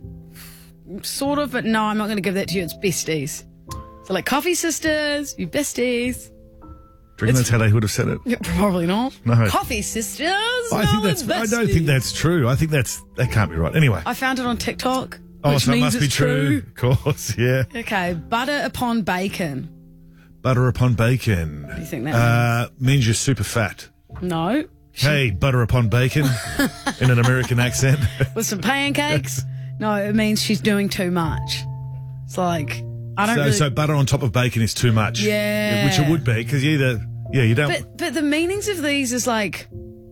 Sort of, but no, I'm not going to give that to you. It's besties. So like coffee sisters, you besties. Do you reckon that's how they would have said it? Yeah, probably not. No. Coffee sisters. I no, think that's, it's I don't besties. think that's true. I think that's, that can't be right. Anyway. I found it on TikTok. Oh, which so it means must be it's true. Of course, yeah. Okay, butter upon bacon. Butter upon bacon. What do you think that uh, means you're super fat. No. Hey, butter upon bacon in an American accent. With some pancakes? No, it means she's doing too much. It's like, I don't so, really... so butter on top of bacon is too much. Yeah. Which it would be, because you either, yeah, you don't. But, but the meanings of these is like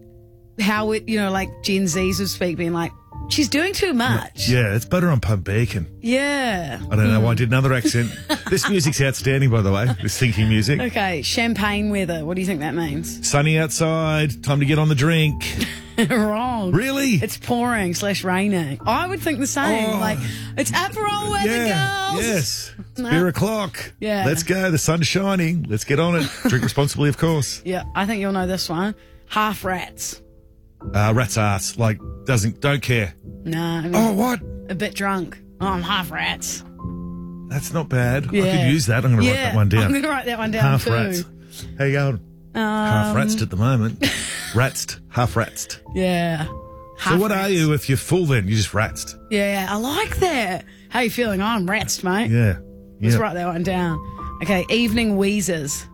how it, you know, like Gen Zs would speak, being like, she's doing too much. Yeah, it's butter on pub bacon. Yeah. I don't know why I did another accent. This music's outstanding, by the way, this thinking music. Okay, champagne weather. What do you think that means? Sunny outside, time to get on the drink. Wrong. Really? It's pouring slash raining. I would think the same. Oh. Like, it's Aperol weather, Yeah, girls. yes. It's No. beer o'clock. Yeah. Let's go. The sun's shining. Let's get on it. Drink responsibly, of course. Yeah, I think you'll know this one. Half rats. Uh, rat's ass. Like, doesn't, don't care. Nah. I mean, Oh, what? A bit drunk. Oh, I'm half rats. That's not bad. I Yeah. could use that. I'm going to write Yeah, that one down. I'm going to write that one down Half too. rats. How you going? half Um, ratsed at the moment. Ratsed. Half ratsed. Yeah. So what are you if you're full then? You're just ratsed. Yeah, I like that. How you feeling? Oh, I'm ratsed, mate. Yeah. Let's Yeah. write that one down. Okay, evening wheezers.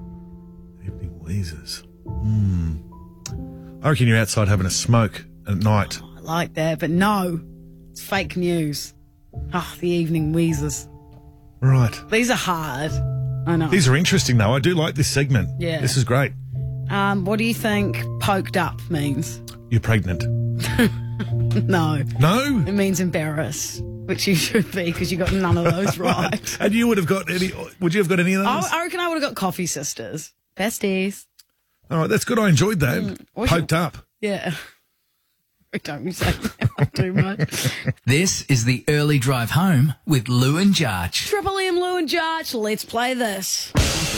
Wheezers. Hmm. I reckon you're outside having a smoke at night. I like that, but no, it's fake news. Oh, the evening wheezers. Right. These are hard. I know. These are interesting though. I do like this segment. Yeah. This is great. Um, what do you think poked up means? You're pregnant. No. No? It means embarrassed, which you should be because you got none of those right. And you would have got any, would you have got any of those? I, I reckon I would have got coffee sisters. Besties. All right, that's good. I enjoyed that. Mm, what's Poked up. Yeah. Don't be saying that too much. This is the early drive home with Lou and Jarch. Triple M, Lou and Jarch, let's play this.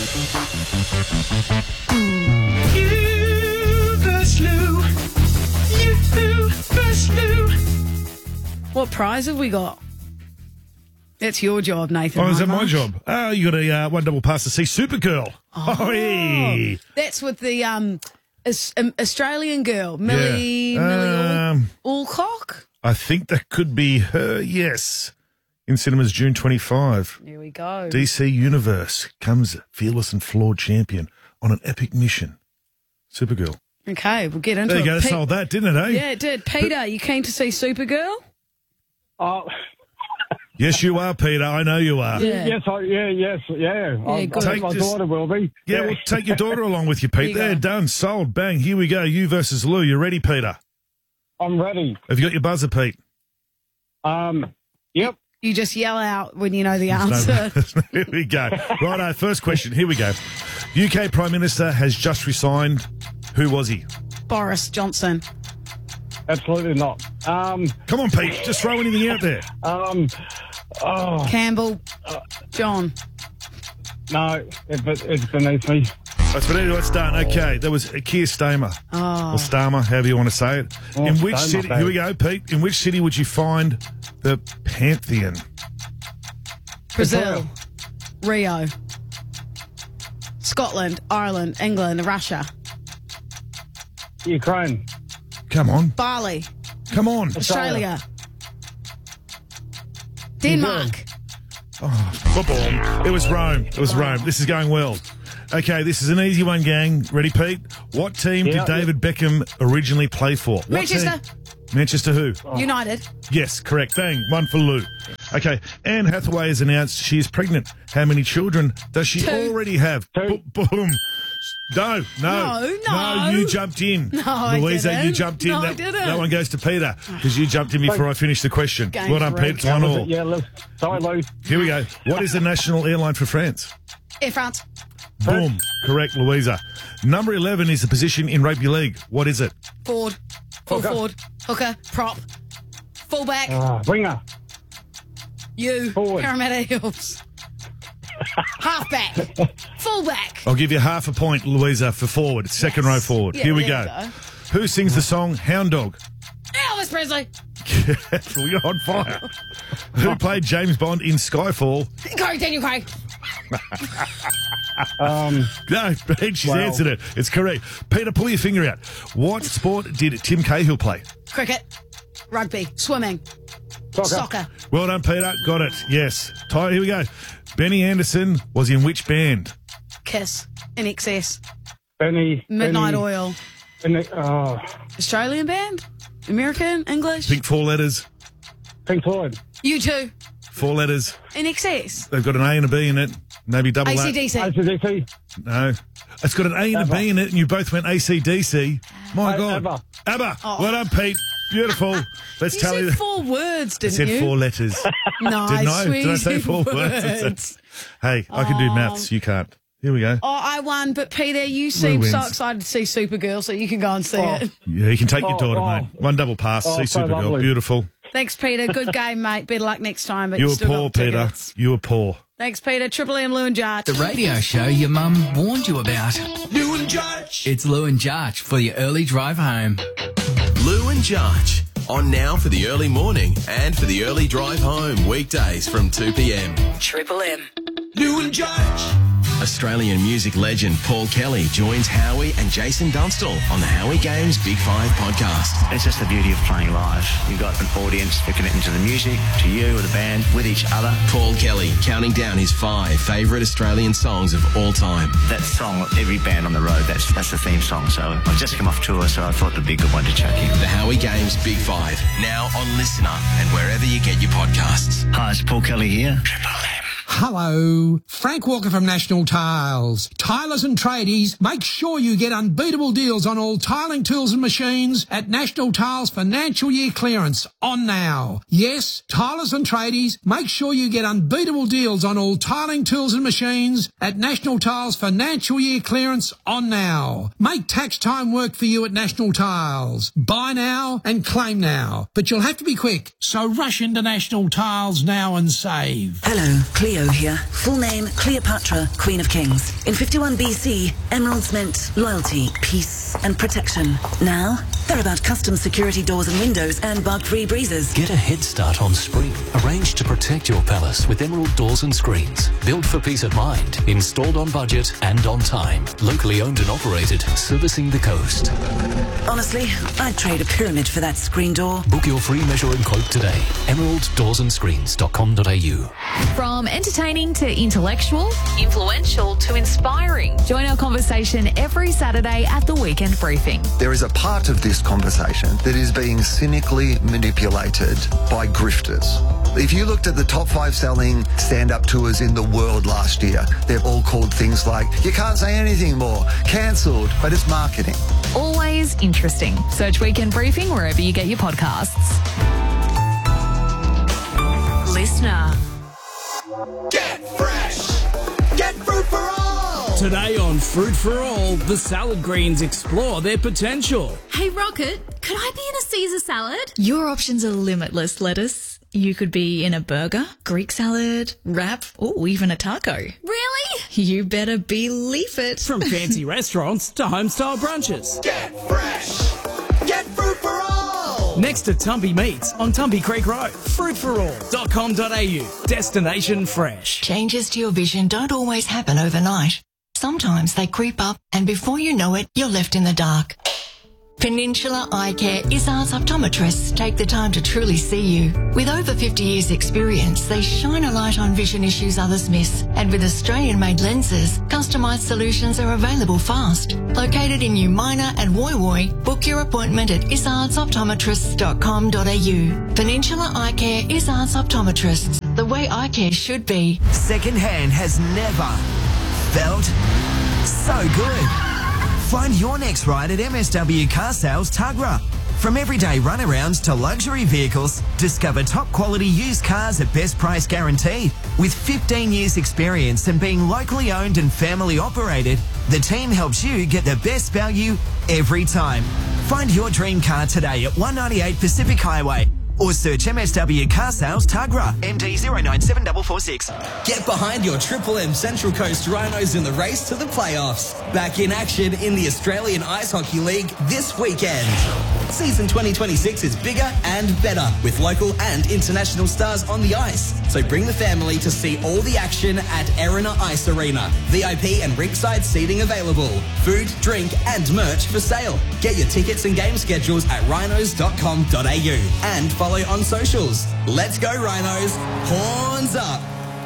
You first, Lou. You first, Lou. What prize have we got? That's your job, Nathan. Oh, is that my Hindmarsh. job? Oh, you got a uh, one double pass to see Supergirl. Oh, hey. That's with the um, Aus- um Australian girl, Millie, Yeah. Millie Al- Um, Alcock. I think that could be her, yes. In cinemas June twenty-fifth. Here we go. D C Universe comes fearless and flawed champion on an epic mission. Supergirl. Okay, we'll get into There you it. go, Pete- sold that, didn't it, eh? Yeah, it did. Peter, you keen to see Supergirl? Oh, Yes, you are, Peter. I know you are. Yeah. yes, I, yeah, yes, yeah. I, I good. think my Take this- daughter will be. Yeah, well, take your daughter along with you, Pete. There you There, go. done, sold, bang. Here we go. You versus Lou. You ready, Peter? I'm ready. Have you got your buzzer, Pete? Um, yep. You just yell out when you know the There's no- answer. Here we go. Righto, first question. Here we go. U K Prime Minister has just resigned. Who was he? Boris Johnson. Absolutely not. Um, Come on, Pete. Just throw anything out there. um, oh, Campbell. John. no, it, it's beneath me. That's what it's done. Okay, that was Keir Starmer. Oh. Or Starmer, however you want to say it. Oh, in which Starmer, city, babe. here we go, Pete. In which city would you find the Pantheon? Brazil. Rio. Scotland. Ireland. England. Russia. Ukraine. Come on. Bali. Come on. Australia. Denmark. Oh, football. It was Rome. It was Rome. This is going well. Okay, this is an easy one, gang. Ready, Pete? What team Yeah, did David Beckham originally play for? What Manchester. team? Manchester who? United. Yes, correct. Bang. One for Lou. Okay, Anne Hathaway has announced she is pregnant. How many children does she Two. already have? Two. Bo- boom. No, no. No, no. you jumped in. No, I Louisa, you didn't. jumped in. No, I that, didn't. that one goes to Peter because you jumped in before I finished the question. Game's Well done, Pete. rigged. It's one all. Yeah, Lou. Sorry, Lou. Here we go. What is the national airline for France? Air France. Boom. Correct, Louisa. Number eleven is the position in rugby league. What is it? Forward. Full Hooker. forward. Hooker. Prop. Fullback. Ah, winger. you. Forward. Parramatta Hills. Halfback. Fullback. I'll give you half a point, Louisa, for forward. Second row forward. Yeah, Here we there go. you Who sings the song Hound Dog? Elvis Presley. Careful, you're on fire. Who played James Bond in Skyfall? Corey Daniel Craig. Um, No, she's Wow. answered it. It's correct. Peter, pull your finger out. What sport did Tim Cahill play? Cricket. Rugby. Swimming. soccer. Soccer. Well done, Peter. Got it. Yes. Ty, here we go. Benny Anderson was in which band? Kiss. In Excess. Benny. Midnight Benny, Oil. Benny, oh, Australian band? American? English? Think four letters. Pink Floyd. You two. Four letters. In Excess. They've got an A and a B in it. Maybe double A that. C D C. A C D C. No. It's got an A and a ABBA. B in it, and you both went A C D C. My A- God. ABBA. ABBA. Oh. Well done, Pete. Beautiful. Let's You tell said you. four words, I didn't said you? four letters. No, Didn't I? sweet Did I say four words? words. Hey, I can do Oh. maths. You can't. Here we go. Oh, I won, but Peter, you seem so wins. excited to see Supergirl, so you can go and see Oh. it. Yeah, you can take your Oh, daughter, oh. mate. One double pass. Oh, See so Supergirl. lovely. Beautiful. Thanks, Peter. Good game, mate. Better luck next time. But You you were still poor, got Peter. tickets. You were poor. Thanks, Peter. Triple M, Lou and Jart. The radio show your mum warned you about. Lou and Judge. It's Lou and Jarch for your early drive home. Lou and Jarch. On now for the early morning and for the early drive home. Weekdays from two p.m. Triple M. Lou and Judge. Australian music legend Paul Kelly joins Howie and Jason Dunstall on the Howie Games Big Five podcast. It's just the beauty of playing live. You've got an audience that connecting to the music, to you, or the band, with each other. Paul Kelly counting down his five favourite Australian songs of all time. That song, every band on the road, that's that's the theme song. So I've just come off tour, so I thought it'd be a good one to chuck in. The Howie Games Big Five, now on Listener and wherever you get your podcasts. Hi, it's Paul Kelly here. Hello, Frank Walker from National Tiles. Tilers and tradies, make sure you get unbeatable deals on all tiling tools and machines at National Tiles financial year clearance on now. Yes, tilers and tradies, make sure you get unbeatable deals on all tiling tools and machines at National Tiles financial year clearance on now. Make tax time work for you at National Tiles. Buy now and claim now, but you'll have to be quick, so rush into National Tiles now and save. Hello, Cleo here. Full name, Cleopatra, Queen of Kings. In fifty-one B C, emeralds meant loyalty, peace, and protection. Now, they're about custom security doors and windows and bug-free breezes. Get a head start on spring. Arrange to protect your palace with Emerald Doors and Screens. Built for peace of mind. Installed on budget and on time. Locally owned and operated. Servicing the coast. Honestly, I'd trade a pyramid for that screen door. Book your free measure and quote today. emerald doors and screens dot com dot a u. From entertaining to intellectual, influential to inspiring. Join our conversation every Saturday at the Weekend Briefing. There is a part of this conversation that is being cynically manipulated by grifters. If you looked at the top five selling stand-up tours in the world last year, they're all called things like, you can't say anything more, cancelled, but it's marketing. Always interesting. Search Weekend Briefing wherever you get your podcasts. Listener. Get fresh. Get fruit for all. Today on Fruit for All, the salad greens explore their potential. Hey, Rocket, could I be in a Caesar salad? Your options are limitless, lettuce. You could be in a burger, Greek salad, wrap, or even a taco. Really? You better believe it. From fancy restaurants to home-style brunches. Get fresh. Get fruit for all. Next to Tumbie Meats on Tumbie Creek Road. fruit for all dot com dot a u. Destination fresh. Changes to your vision don't always happen overnight. Sometimes they creep up and before you know it, you're left in the dark. Peninsula Eye Care Izzard's optometrists take the time to truly see you. With over fifty years experience, they shine a light on vision issues others miss. And with Australian-made lenses, customised solutions are available fast. Located in New Minor and Woy Woy, book your appointment at izzards optometrists dot com dot a u. Peninsula Eye Care Izzard's optometrists. The way eye care should be. Second hand has never felt so good. Find your next ride at M S W Car Sales Tuggerah. From everyday runarounds to luxury vehicles, discover top quality used cars at best price guaranteed. With fifteen years experience and being locally owned and family operated, the team helps you get the best value every time. Find your dream car today at one ninety-eight Pacific Highway or search M S W Car Sales Tuggerah, M D zero nine seven four four six. Get behind your Triple M Central Coast Rhinos in the race to the playoffs. Back in action in the Australian Ice Hockey League this weekend. Season twenty twenty-six is bigger and better with local and international stars on the ice. So bring the family to see all the action at Erina Ice Arena. V I P and ringside seating available. Food, drink and merch for sale. Get your tickets and game schedules at rhinos dot com dot a u and follow on socials. Let's go Rhinos. Horns up.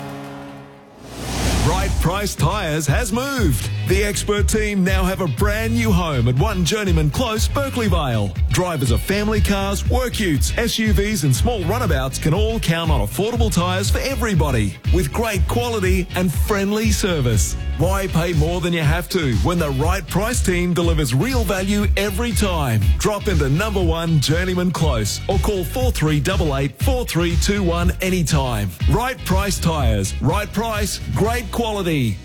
Right Price Tyres has moved. The expert team now have a brand new home at one Journeyman Close, Berkeley Vale. Drivers of family cars, work utes, S U Vs and small runabouts can all count on affordable tyres for everybody with great quality and friendly service. Why pay more than you have to when the Right Price team delivers real value every time? Drop into number one Journeyman Close or call four three eight eight, four three two one anytime. Right Price Tyres. Right price, great quality.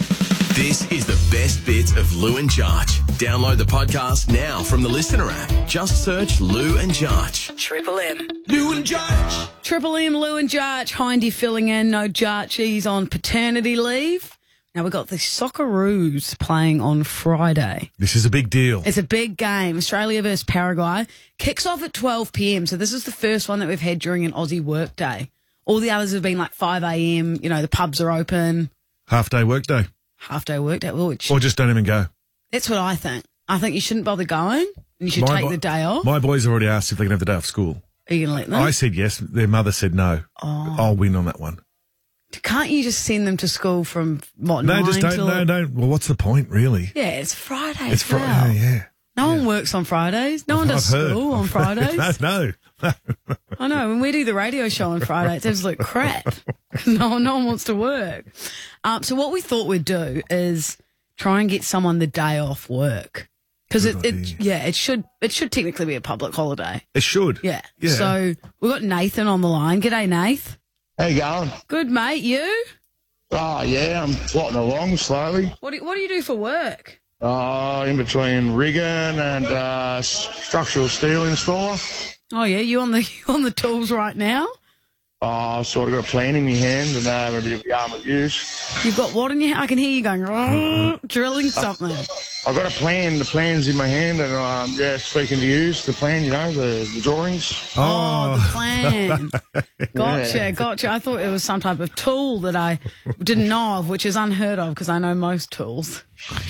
This is the best bits of Lou and Jarch. Download the podcast now from the Listener app. Just search Lou and Jarch. Triple M. Lou and Jarch. Triple M, Lou and Jarch. Hindy filling in. No Jarch. He's on paternity leave. Now we've got the Socceroos playing on Friday. This is a big deal. It's a big game. Australia versus Paraguay. Kicks off at twelve p.m. So this is the first one that we've had during an Aussie work day. All the others have been like five a.m. You know, the pubs are open. Half day work day. Half day work day. Well, which, or just don't even go. That's what I think. I think you shouldn't bother going. You should My take bo- the day off. My boys already asked if they can have the day off school. Are you going to let them? I said yes. Their mother said no. Oh. I'll win on that one. Can't you just send them to school from, what, No, nine just don't. till... No, don't. Well, what's the point, really? Yeah, it's Friday. It's as well. Friday, yeah. No one works on Fridays. No one does I've heard. school on Fridays. no, no. I know. When we do the radio show on Friday, it's absolute crap. no, no one wants to work. Um, so what we thought we'd do is try and get someone the day off work. Because it, it, yeah, it should it should technically be a public holiday. It should. Yeah. Yeah. So we've got Nathan on the line. G'day, Nath. How you going? Good, mate. You? Oh, yeah, I'm plodding along slowly. What do, what do you do for work? Uh, in between rigging and uh, structural steel installer. Oh, yeah, you on the you on the tools right now? Oh, I've sort of got a plan in my hand and uh, a bit of yarn to use. You've got what in your hand? I can hear you going, drilling something. I've got a plan. The plan's in my hand and, um, yeah, speaking to you, the plan, you know, the, the drawings. Oh, the plan. Gotcha, Yeah. gotcha. I thought it was some type of tool that I didn't know of, which is unheard of because I know most tools.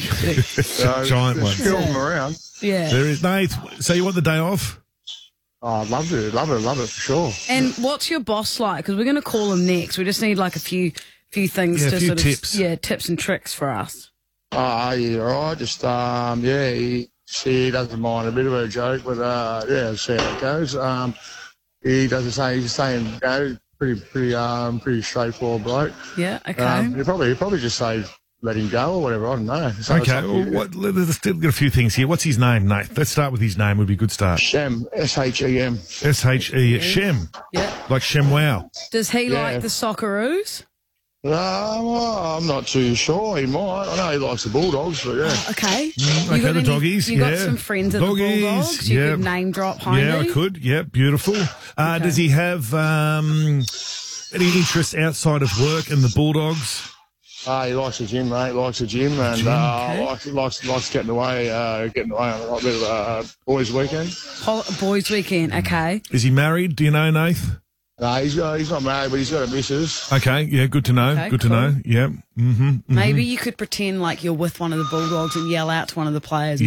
So, Giant there's one. few of them around. Yeah. There is. Nate, so you want the day off? Oh, I'd love to. Love it. Love it for sure. And what's your boss like? Because we're going to call him next. We just need like a few few things Yeah, a to few sort tips. of yeah tips and tricks for us. Oh, yeah, all right. Just, um, yeah, he, see, he doesn't mind a bit of a joke, but, uh, yeah, see how it goes. Um, he doesn't say, he's saying, you know, pretty, pretty, um, pretty straightforward bloke. Yeah. Okay. Um, he probably, he probably just say, let him go or whatever. I don't know. So it's Okay. up to Well, you. what, let's still get a few things here. What's his name, Nate? Let's start with his name. Would be a good start. Shem, S H E M. S H E Shem. Yeah. Like Shem Wow. Does he Yeah. like the Socceroos? Um, well, I'm not too sure. He might. I know he likes the Bulldogs, but yeah. Okay. Mm, You okay, got the any- doggies. You yeah. got some friends at Doggies, the Bulldogs. You yeah. could name drop Hindy. Yeah, I could. Yeah, beautiful. Uh, Does he have um, any interest outside of work in the Bulldogs? Uh, he likes the gym, mate. Likes the gym, and Gym, uh, okay. likes, likes likes getting away, uh, getting away on a bit of a uh, boys' weekend. Hol- Boys' weekend. Okay. Is he married? Do you know, Nath? No, he's uh, he's not married, but he's got a missus. Okay, yeah, good to know. Okay, good to cool. know. Yeah. Mm-hmm, mm-hmm. Maybe you could pretend like you're with one of the Bulldogs and yell out to one of the players. Yeah. Be like,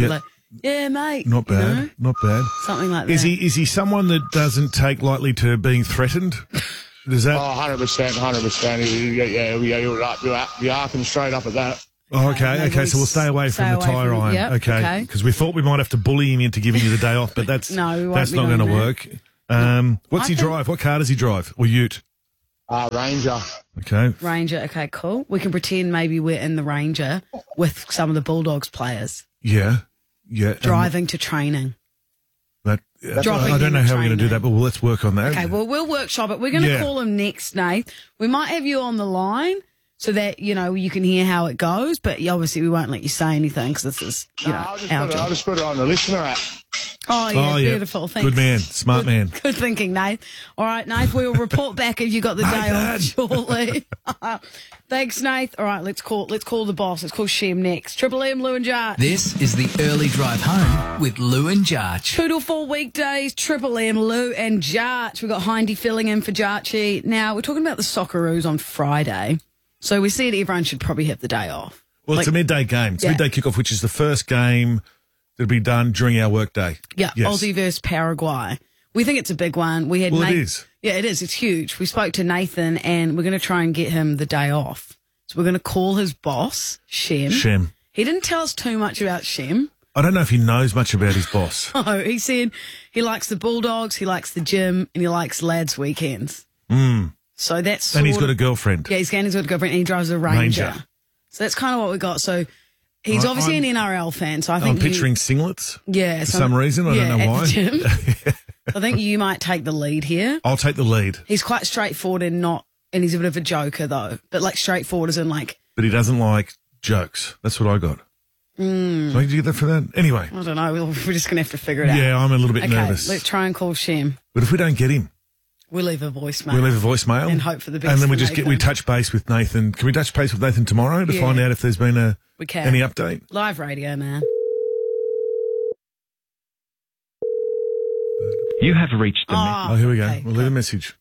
Yeah, mate. Not you bad. know? Not bad. Something like that. Is he is he someone that doesn't take lightly to being threatened? Does that? Oh, one hundred percent, one hundred percent. Yeah, yeah, yeah, you're up. You're, up, you're arcing straight up at that. Oh, okay, okay. maybe So we'll stay away stay from the away tyre from- iron. yep, okay, okay. because we thought we might have to bully him into giving you the day off, but that's No, we won't that's be not doing going to that. work. Um, what's I he think- drive? What car does he drive? Or Ute? Uh, Ranger. Okay. Ranger. Okay, cool. We can pretend maybe we're in the Ranger with some of the Bulldogs players Yeah, yeah. um, driving to training. That, uh, Dropping I don't him know at how we're going to do training. that, but well, let's work on that. Okay, well, we'll workshop it. We're going to Yeah. call him next, Nate. We might have you on the line so that, you know, you can hear how it goes, but obviously we won't let you say anything because this is, you know, I'll just, our put it, I'll job. just put it on the listener app. Oh, yeah, Oh, yeah. beautiful. Thanks. Good man, smart man. Good thinking, Nate. All right, Nate, we'll report back if you got the day off shortly. Thanks, Nate. All right, let's call let's call the boss. Let's call Shem next. Triple M, Lou and Jarch. This is the early drive home with Lou and Jarch. Two to four weekdays, Triple M, Lou and Jarch. We've got Hindy filling in for Jarchy. Now, we're talking about the Socceroos on Friday. So we said everyone should probably have the day off. Well, Like- it's a midday game. It's Yeah. a midday kickoff, which is the first game that'll be done during our workday. Yeah, Yes. Aussie versus Paraguay. We think it's a big one. We had Well, it Nath- is. Yeah, it is. It's huge. We spoke to Nathan and we're going to try and get him the day off. So we're going to call his boss, Shem. Shem. He didn't tell us too much about Shem. I don't know if he knows much about his boss. Oh, he said he likes the Bulldogs, he likes the gym, and he likes lads' weekends. Mm. So that's And he's sort got a of- girlfriend. Yeah, he's going to got a girlfriend and he drives a Ranger. Ranger. So that's kind of what we got. So he's I- obviously I'm- an N R L fan. So I I'm think you- picturing singlets. yeah, For so- some reason. I yeah, don't know at why. the gym. I think you might take the lead here. I'll take the lead. He's quite straightforward and not, and he's a bit of a joker though. But like straightforward as in like, But he doesn't like jokes. That's what I got. mm, Did you get that for that? Anyway. I don't know. We're just gonna have to figure it out. Yeah, I'm a little bit okay, nervous. let's try and call Shem. But if we don't get him, We'll leave a voicemail. we'll leave a voicemail. And hope for the best. And then we for just get, we Nathan. touch base with Nathan. Can we touch base with Nathan tomorrow to Yeah. find out if there's been a We can. any update? Live radio, man. You have reached the Oh, Oh, here we go. okay, We'll leave a message.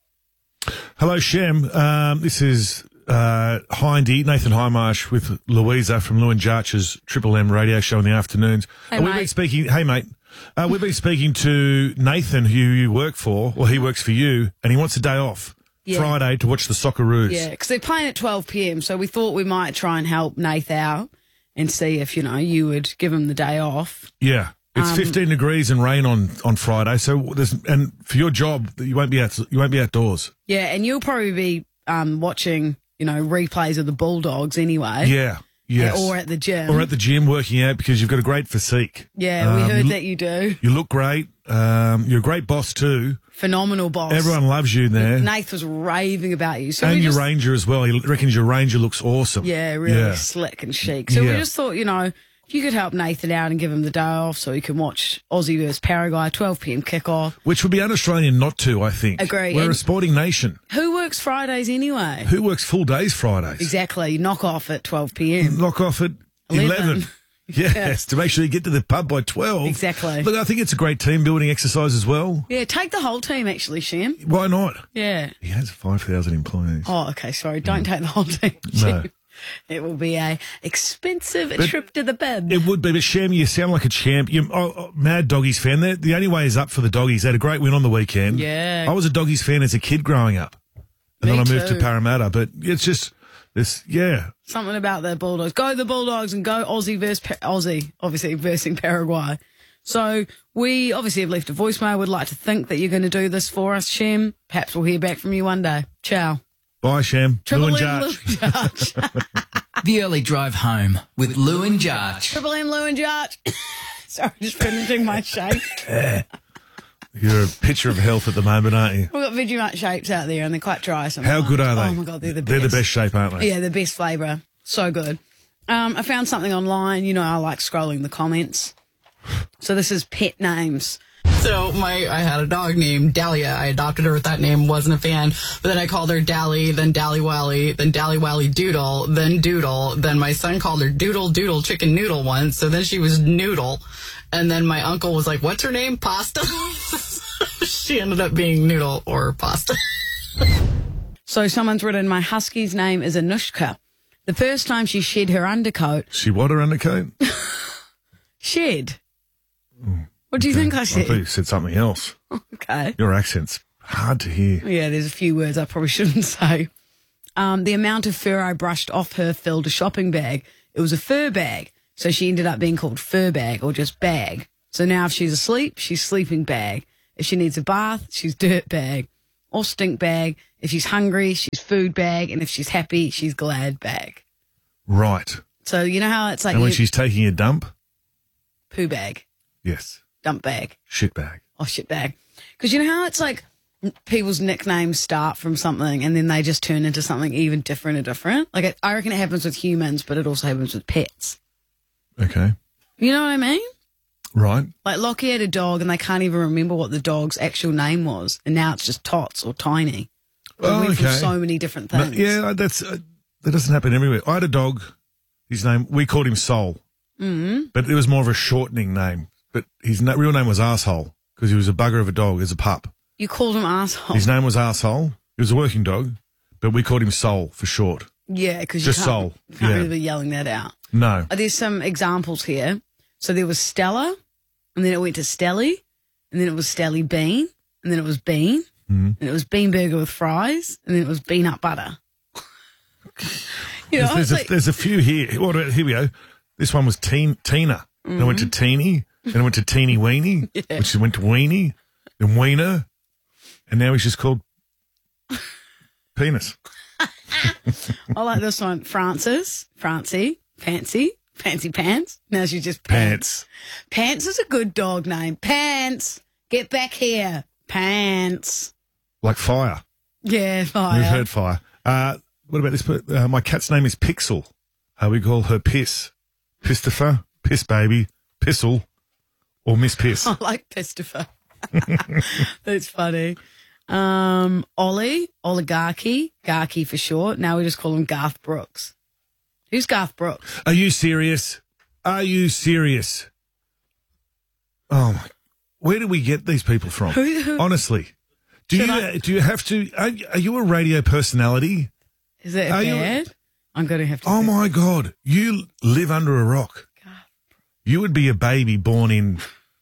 Hello, Shem. Um, this is uh, Hindy, Nathan Highmarsh with Louisa from Lou and Jarch's Triple M radio show in the afternoons. Hey, and we've mate. been speaking. Hey, mate. Uh, we've been speaking to Nathan, who you work for, or he works for you, and he wants a day off Yeah. Friday to watch the Socceroos. Yeah, because they're playing at twelve p.m. So we thought we might try and help Nath out and see if, you know, you would give him the day off. Yeah. It's Um, fifteen degrees and rain on, on Friday, so there's and for your job you won't be out you won't be outdoors. Yeah, and you'll probably be um, watching, you know, replays of the Bulldogs anyway. Yeah, yes. Or at the gym. Or at the gym working out because you've got a great physique. Yeah, we Um, heard you, that you do. You look great. Um, you're a great boss too. Phenomenal boss. Everyone loves you there. Nath was raving about you. So and we your just, Ranger as well. He reckons your Ranger looks awesome. Yeah, really Yeah. slick and chic. So we Yeah. just thought, you know, if you could help Nathan out and give him the day off so he can watch Aussie versus Paraguay, twelve p.m. kickoff. Which would be un-Australian not to, I think. Agree. We're And- a sporting nation. Who works Fridays anyway? Who works full days Fridays? Exactly. Knock off at twelve p.m. Knock off at eleven. eleven. Yes, to make sure you get to the pub by twelve. Exactly. Look, I think it's a great team building exercise as well. Yeah, take the whole team actually, Shem. Why not? Yeah. He has five thousand employees. Oh, okay. Sorry. Don't take the whole team. No. It will be a expensive But trip to the pub. It would be, but Shem, you sound like a champ. You, oh, oh, mad Doggies fan. They're, the only way is up for the Doggies. They had a great win on the weekend. Yeah. I was a Doggies fan as a kid growing up. And Me then I moved too. to Parramatta. But it's just, this, yeah. Something about the Bulldogs. Go the Bulldogs and go Aussie versus pa- Aussie, obviously versing Paraguay. So we obviously have left a voicemail. We'd like to think that you're going to do this for us, Shem. Perhaps we'll hear back from you one day. Ciao. Bye, Shem. Triple Lou and M, Jarch. Lou and Jarch. The early drive home with Lou and Jarch. Triple M, Lou and Jarch. Sorry, just finishing my shape. You're a picture of health at the moment, aren't you? We've got Vegemite shapes out there and they're quite dry. Sometimes. How good are they? Oh my God, they're the best. They're the best shape, aren't they? Yeah, the best flavour. So good. Um, I found something online. You know, I like scrolling the comments. So this is pet names. So my, I had a dog named Dahlia. I adopted her with that name, wasn't a fan. But then I called her Dally, then Dally Wally, then Dally Wally Doodle, then Doodle. Then my son called her Doodle Doodle Chicken Noodle once. So then she was Noodle. And then my uncle was like, what's her name? Pasta? She ended up being Noodle or Pasta. So someone's written, my husky's name is Anushka. The first time she shed her undercoat, She what her undercoat? shed. What do you think I I said? thought you said something else. Okay. Your accent's hard to hear. Yeah, there's a few words I probably shouldn't say. Um, the amount of fur I brushed off her filled a shopping bag. It was a fur bag, so she ended up being called fur bag or just bag. So now if she's asleep, she's sleeping bag. If she needs a bath, she's dirt bag or stink bag. If she's hungry, she's food bag. And if she's happy, she's glad bag. Right. So you know how it's like And when you- she's taking a dump? poo bag, Yes. dump bag. Shit bag. Oh, shit bag. Because you know how it's like people's nicknames start from something and then they just turn into something even different or different? Like, it, I reckon it happens with humans, but it also happens with pets. Okay. You know what I mean? Right. Like, Lockie had a dog and they can't even remember what the dog's actual name was. And now it's just Tots or Tiny. It Oh, went from okay. so many different No, things. yeah, that's uh, that doesn't happen everywhere. I had a dog. His name, we called him Soul, Mm. but it was more of a shortening name. But his na- real name was Arsehole because he was a bugger of a dog as a pup. You called him asshole. His name was Arsehole. He was a working dog, but we called him Soul for short. Yeah, because you Just can't, Soul. you can't Yeah. really be yelling that out. No. Uh, There's some examples here. So there was Stella, and then it went to Stelly, and then it was Stelly Bean, and then it was Bean, Mhm. and it was Bean Burger with fries, and then it was Peanut Butter. You know, there's, it's a, like- there's a few here. What about, here we go. This one was teen, Tina. Then I went to Teeny. Then I went to Teeny Weenie, Yeah. which went to Weenie, then Wiener, and now he's just called Penis. I like this one. Francis, Francie, Fancy, Fancy Pants. Now she's just Pants. Pants is a good dog name. Pants, get back here. Pants. Like fire. Yeah, fire. We've heard fire. Uh, what about this? Uh, my cat's name is Pixel. Uh, we call her Piss. Pistifer, Piss Baby, Pissel, or Miss Piss. I like Pistifer. That's funny. Um, Ollie, Oligarchy, Garky for short. Now we just call him Garth Brooks. Who's Garth Brooks? Are you serious? Are you serious? Oh my! Where do we get these people from? Who- who- Honestly, do Should you I- do you have to? Are, are you a radio personality? Is it Are you- bad? I'm going to have to. Oh my God! You live under a rock. You would be a baby born in.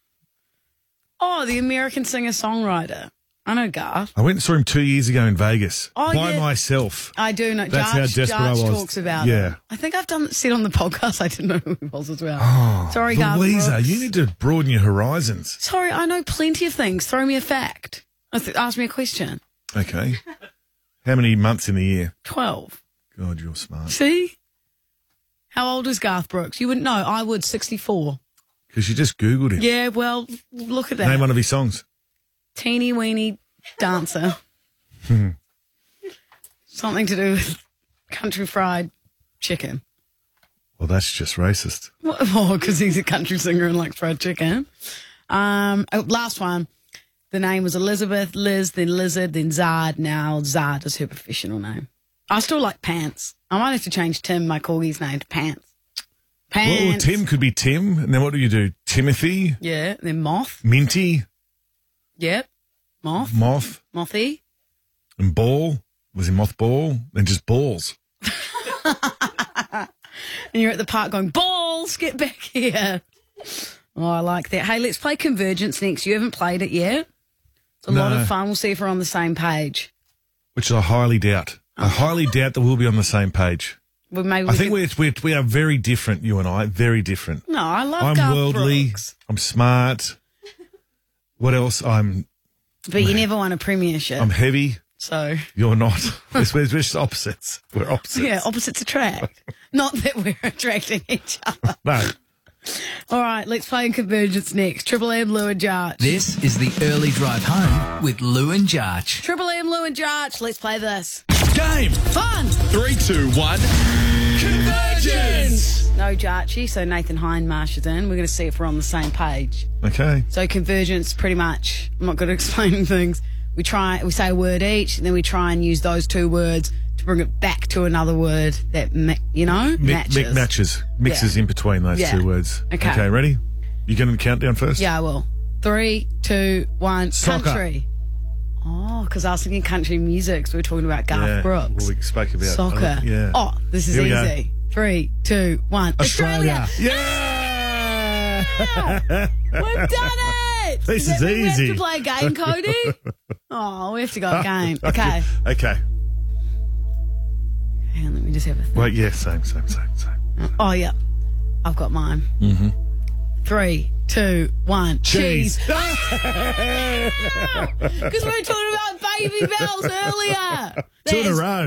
Oh, the American singer-songwriter. I know Garth. I went and saw him two years ago in Vegas Oh, by yeah. myself. I do know. That's how Jarch, desperate I Jarch was. talks about Yeah. it. I think I've done said on the podcast I didn't know who he was as well. Oh, Sorry, Garth Louisa, Brooks. you need to broaden your horizons. Sorry, I know plenty of things. Throw me a fact. Th- Ask me a question. Okay. How many months in the year? twelve. God, you're smart. See? How old is Garth Brooks? You wouldn't know. I would. sixty-four. Because you just Googled him. Yeah, well, look at that. Name one of his songs. Teeny weeny dancer. Hmm. Something to do with country fried chicken. Well, that's just racist. What? Oh, because he's a country singer and likes fried chicken. Um, oh, last one. The name was Elizabeth, Liz, then Lizard, then Zard. Now Zard is her professional name. I still like Pants. I might have to change Tim, my corgi's name, to Pants. Pants. Well, Tim could be Tim. And then what do you do? Timothy? Yeah, then Moth. Minty? Yep. Moth. Moth? Mothy. And Ball? Was he Mothball? Then just Balls. And you're at the park going, balls, get back here. Oh, I like that. Hey, let's play Convergence next. You haven't played it yet. It's a lot No. of fun. We'll see if we're on the same page. Which I highly doubt. I highly doubt that we'll be on the same page. Well, maybe I we think could- we're, we're, we are very different, you and I. Very different. No, I love I'm Garth worldly. Brooks. I'm smart. What else? I'm But you never won a premiership. I'm heavy. So, You're not. We're, we're just opposites. We're opposites. yeah, opposites attract. Not that we're attracting each other. No. All right, let's play in Convergence next. Triple M, Lou and Jarch. This is the early drive home with Lou and Jarch. Triple M, Lou and Jarch. Let's play this. Game. Fun. Three, two, one. Convergence. No Jarchy, so Nathan Hindmarsh is in. We're going to see if we're on the same page. Okay. So Convergence, pretty much, I'm not good at explaining things. We try, we say a word each, and then we try and use those two words to bring it back to another word that, mi- you know, Mi- matches. mi- matches. Mixes Yeah. in between those Yeah. two words. Okay. Okay, ready? You going to count down first? Yeah, I will. Three, two, one. Soccer. Country. Oh, because I was thinking country music, so we we're talking about Garth Yeah. Brooks. Well, we spoke about Soccer. Yeah. Oh, this is Here we go. easy. Three, two, one. Australia. Australia. Yeah! We've done it! This Does is that mean easy. We have to play a game, Cody? Oh, we have to go a game. Okay. Okay. Hang on, let me just have a think. Wait, yeah, same, same, same, same. Oh, yeah. I've got mine. Mm-hmm. Three, two, one. Cheese. Cheese. Because we were talking about baby bells earlier. Two in a That's row.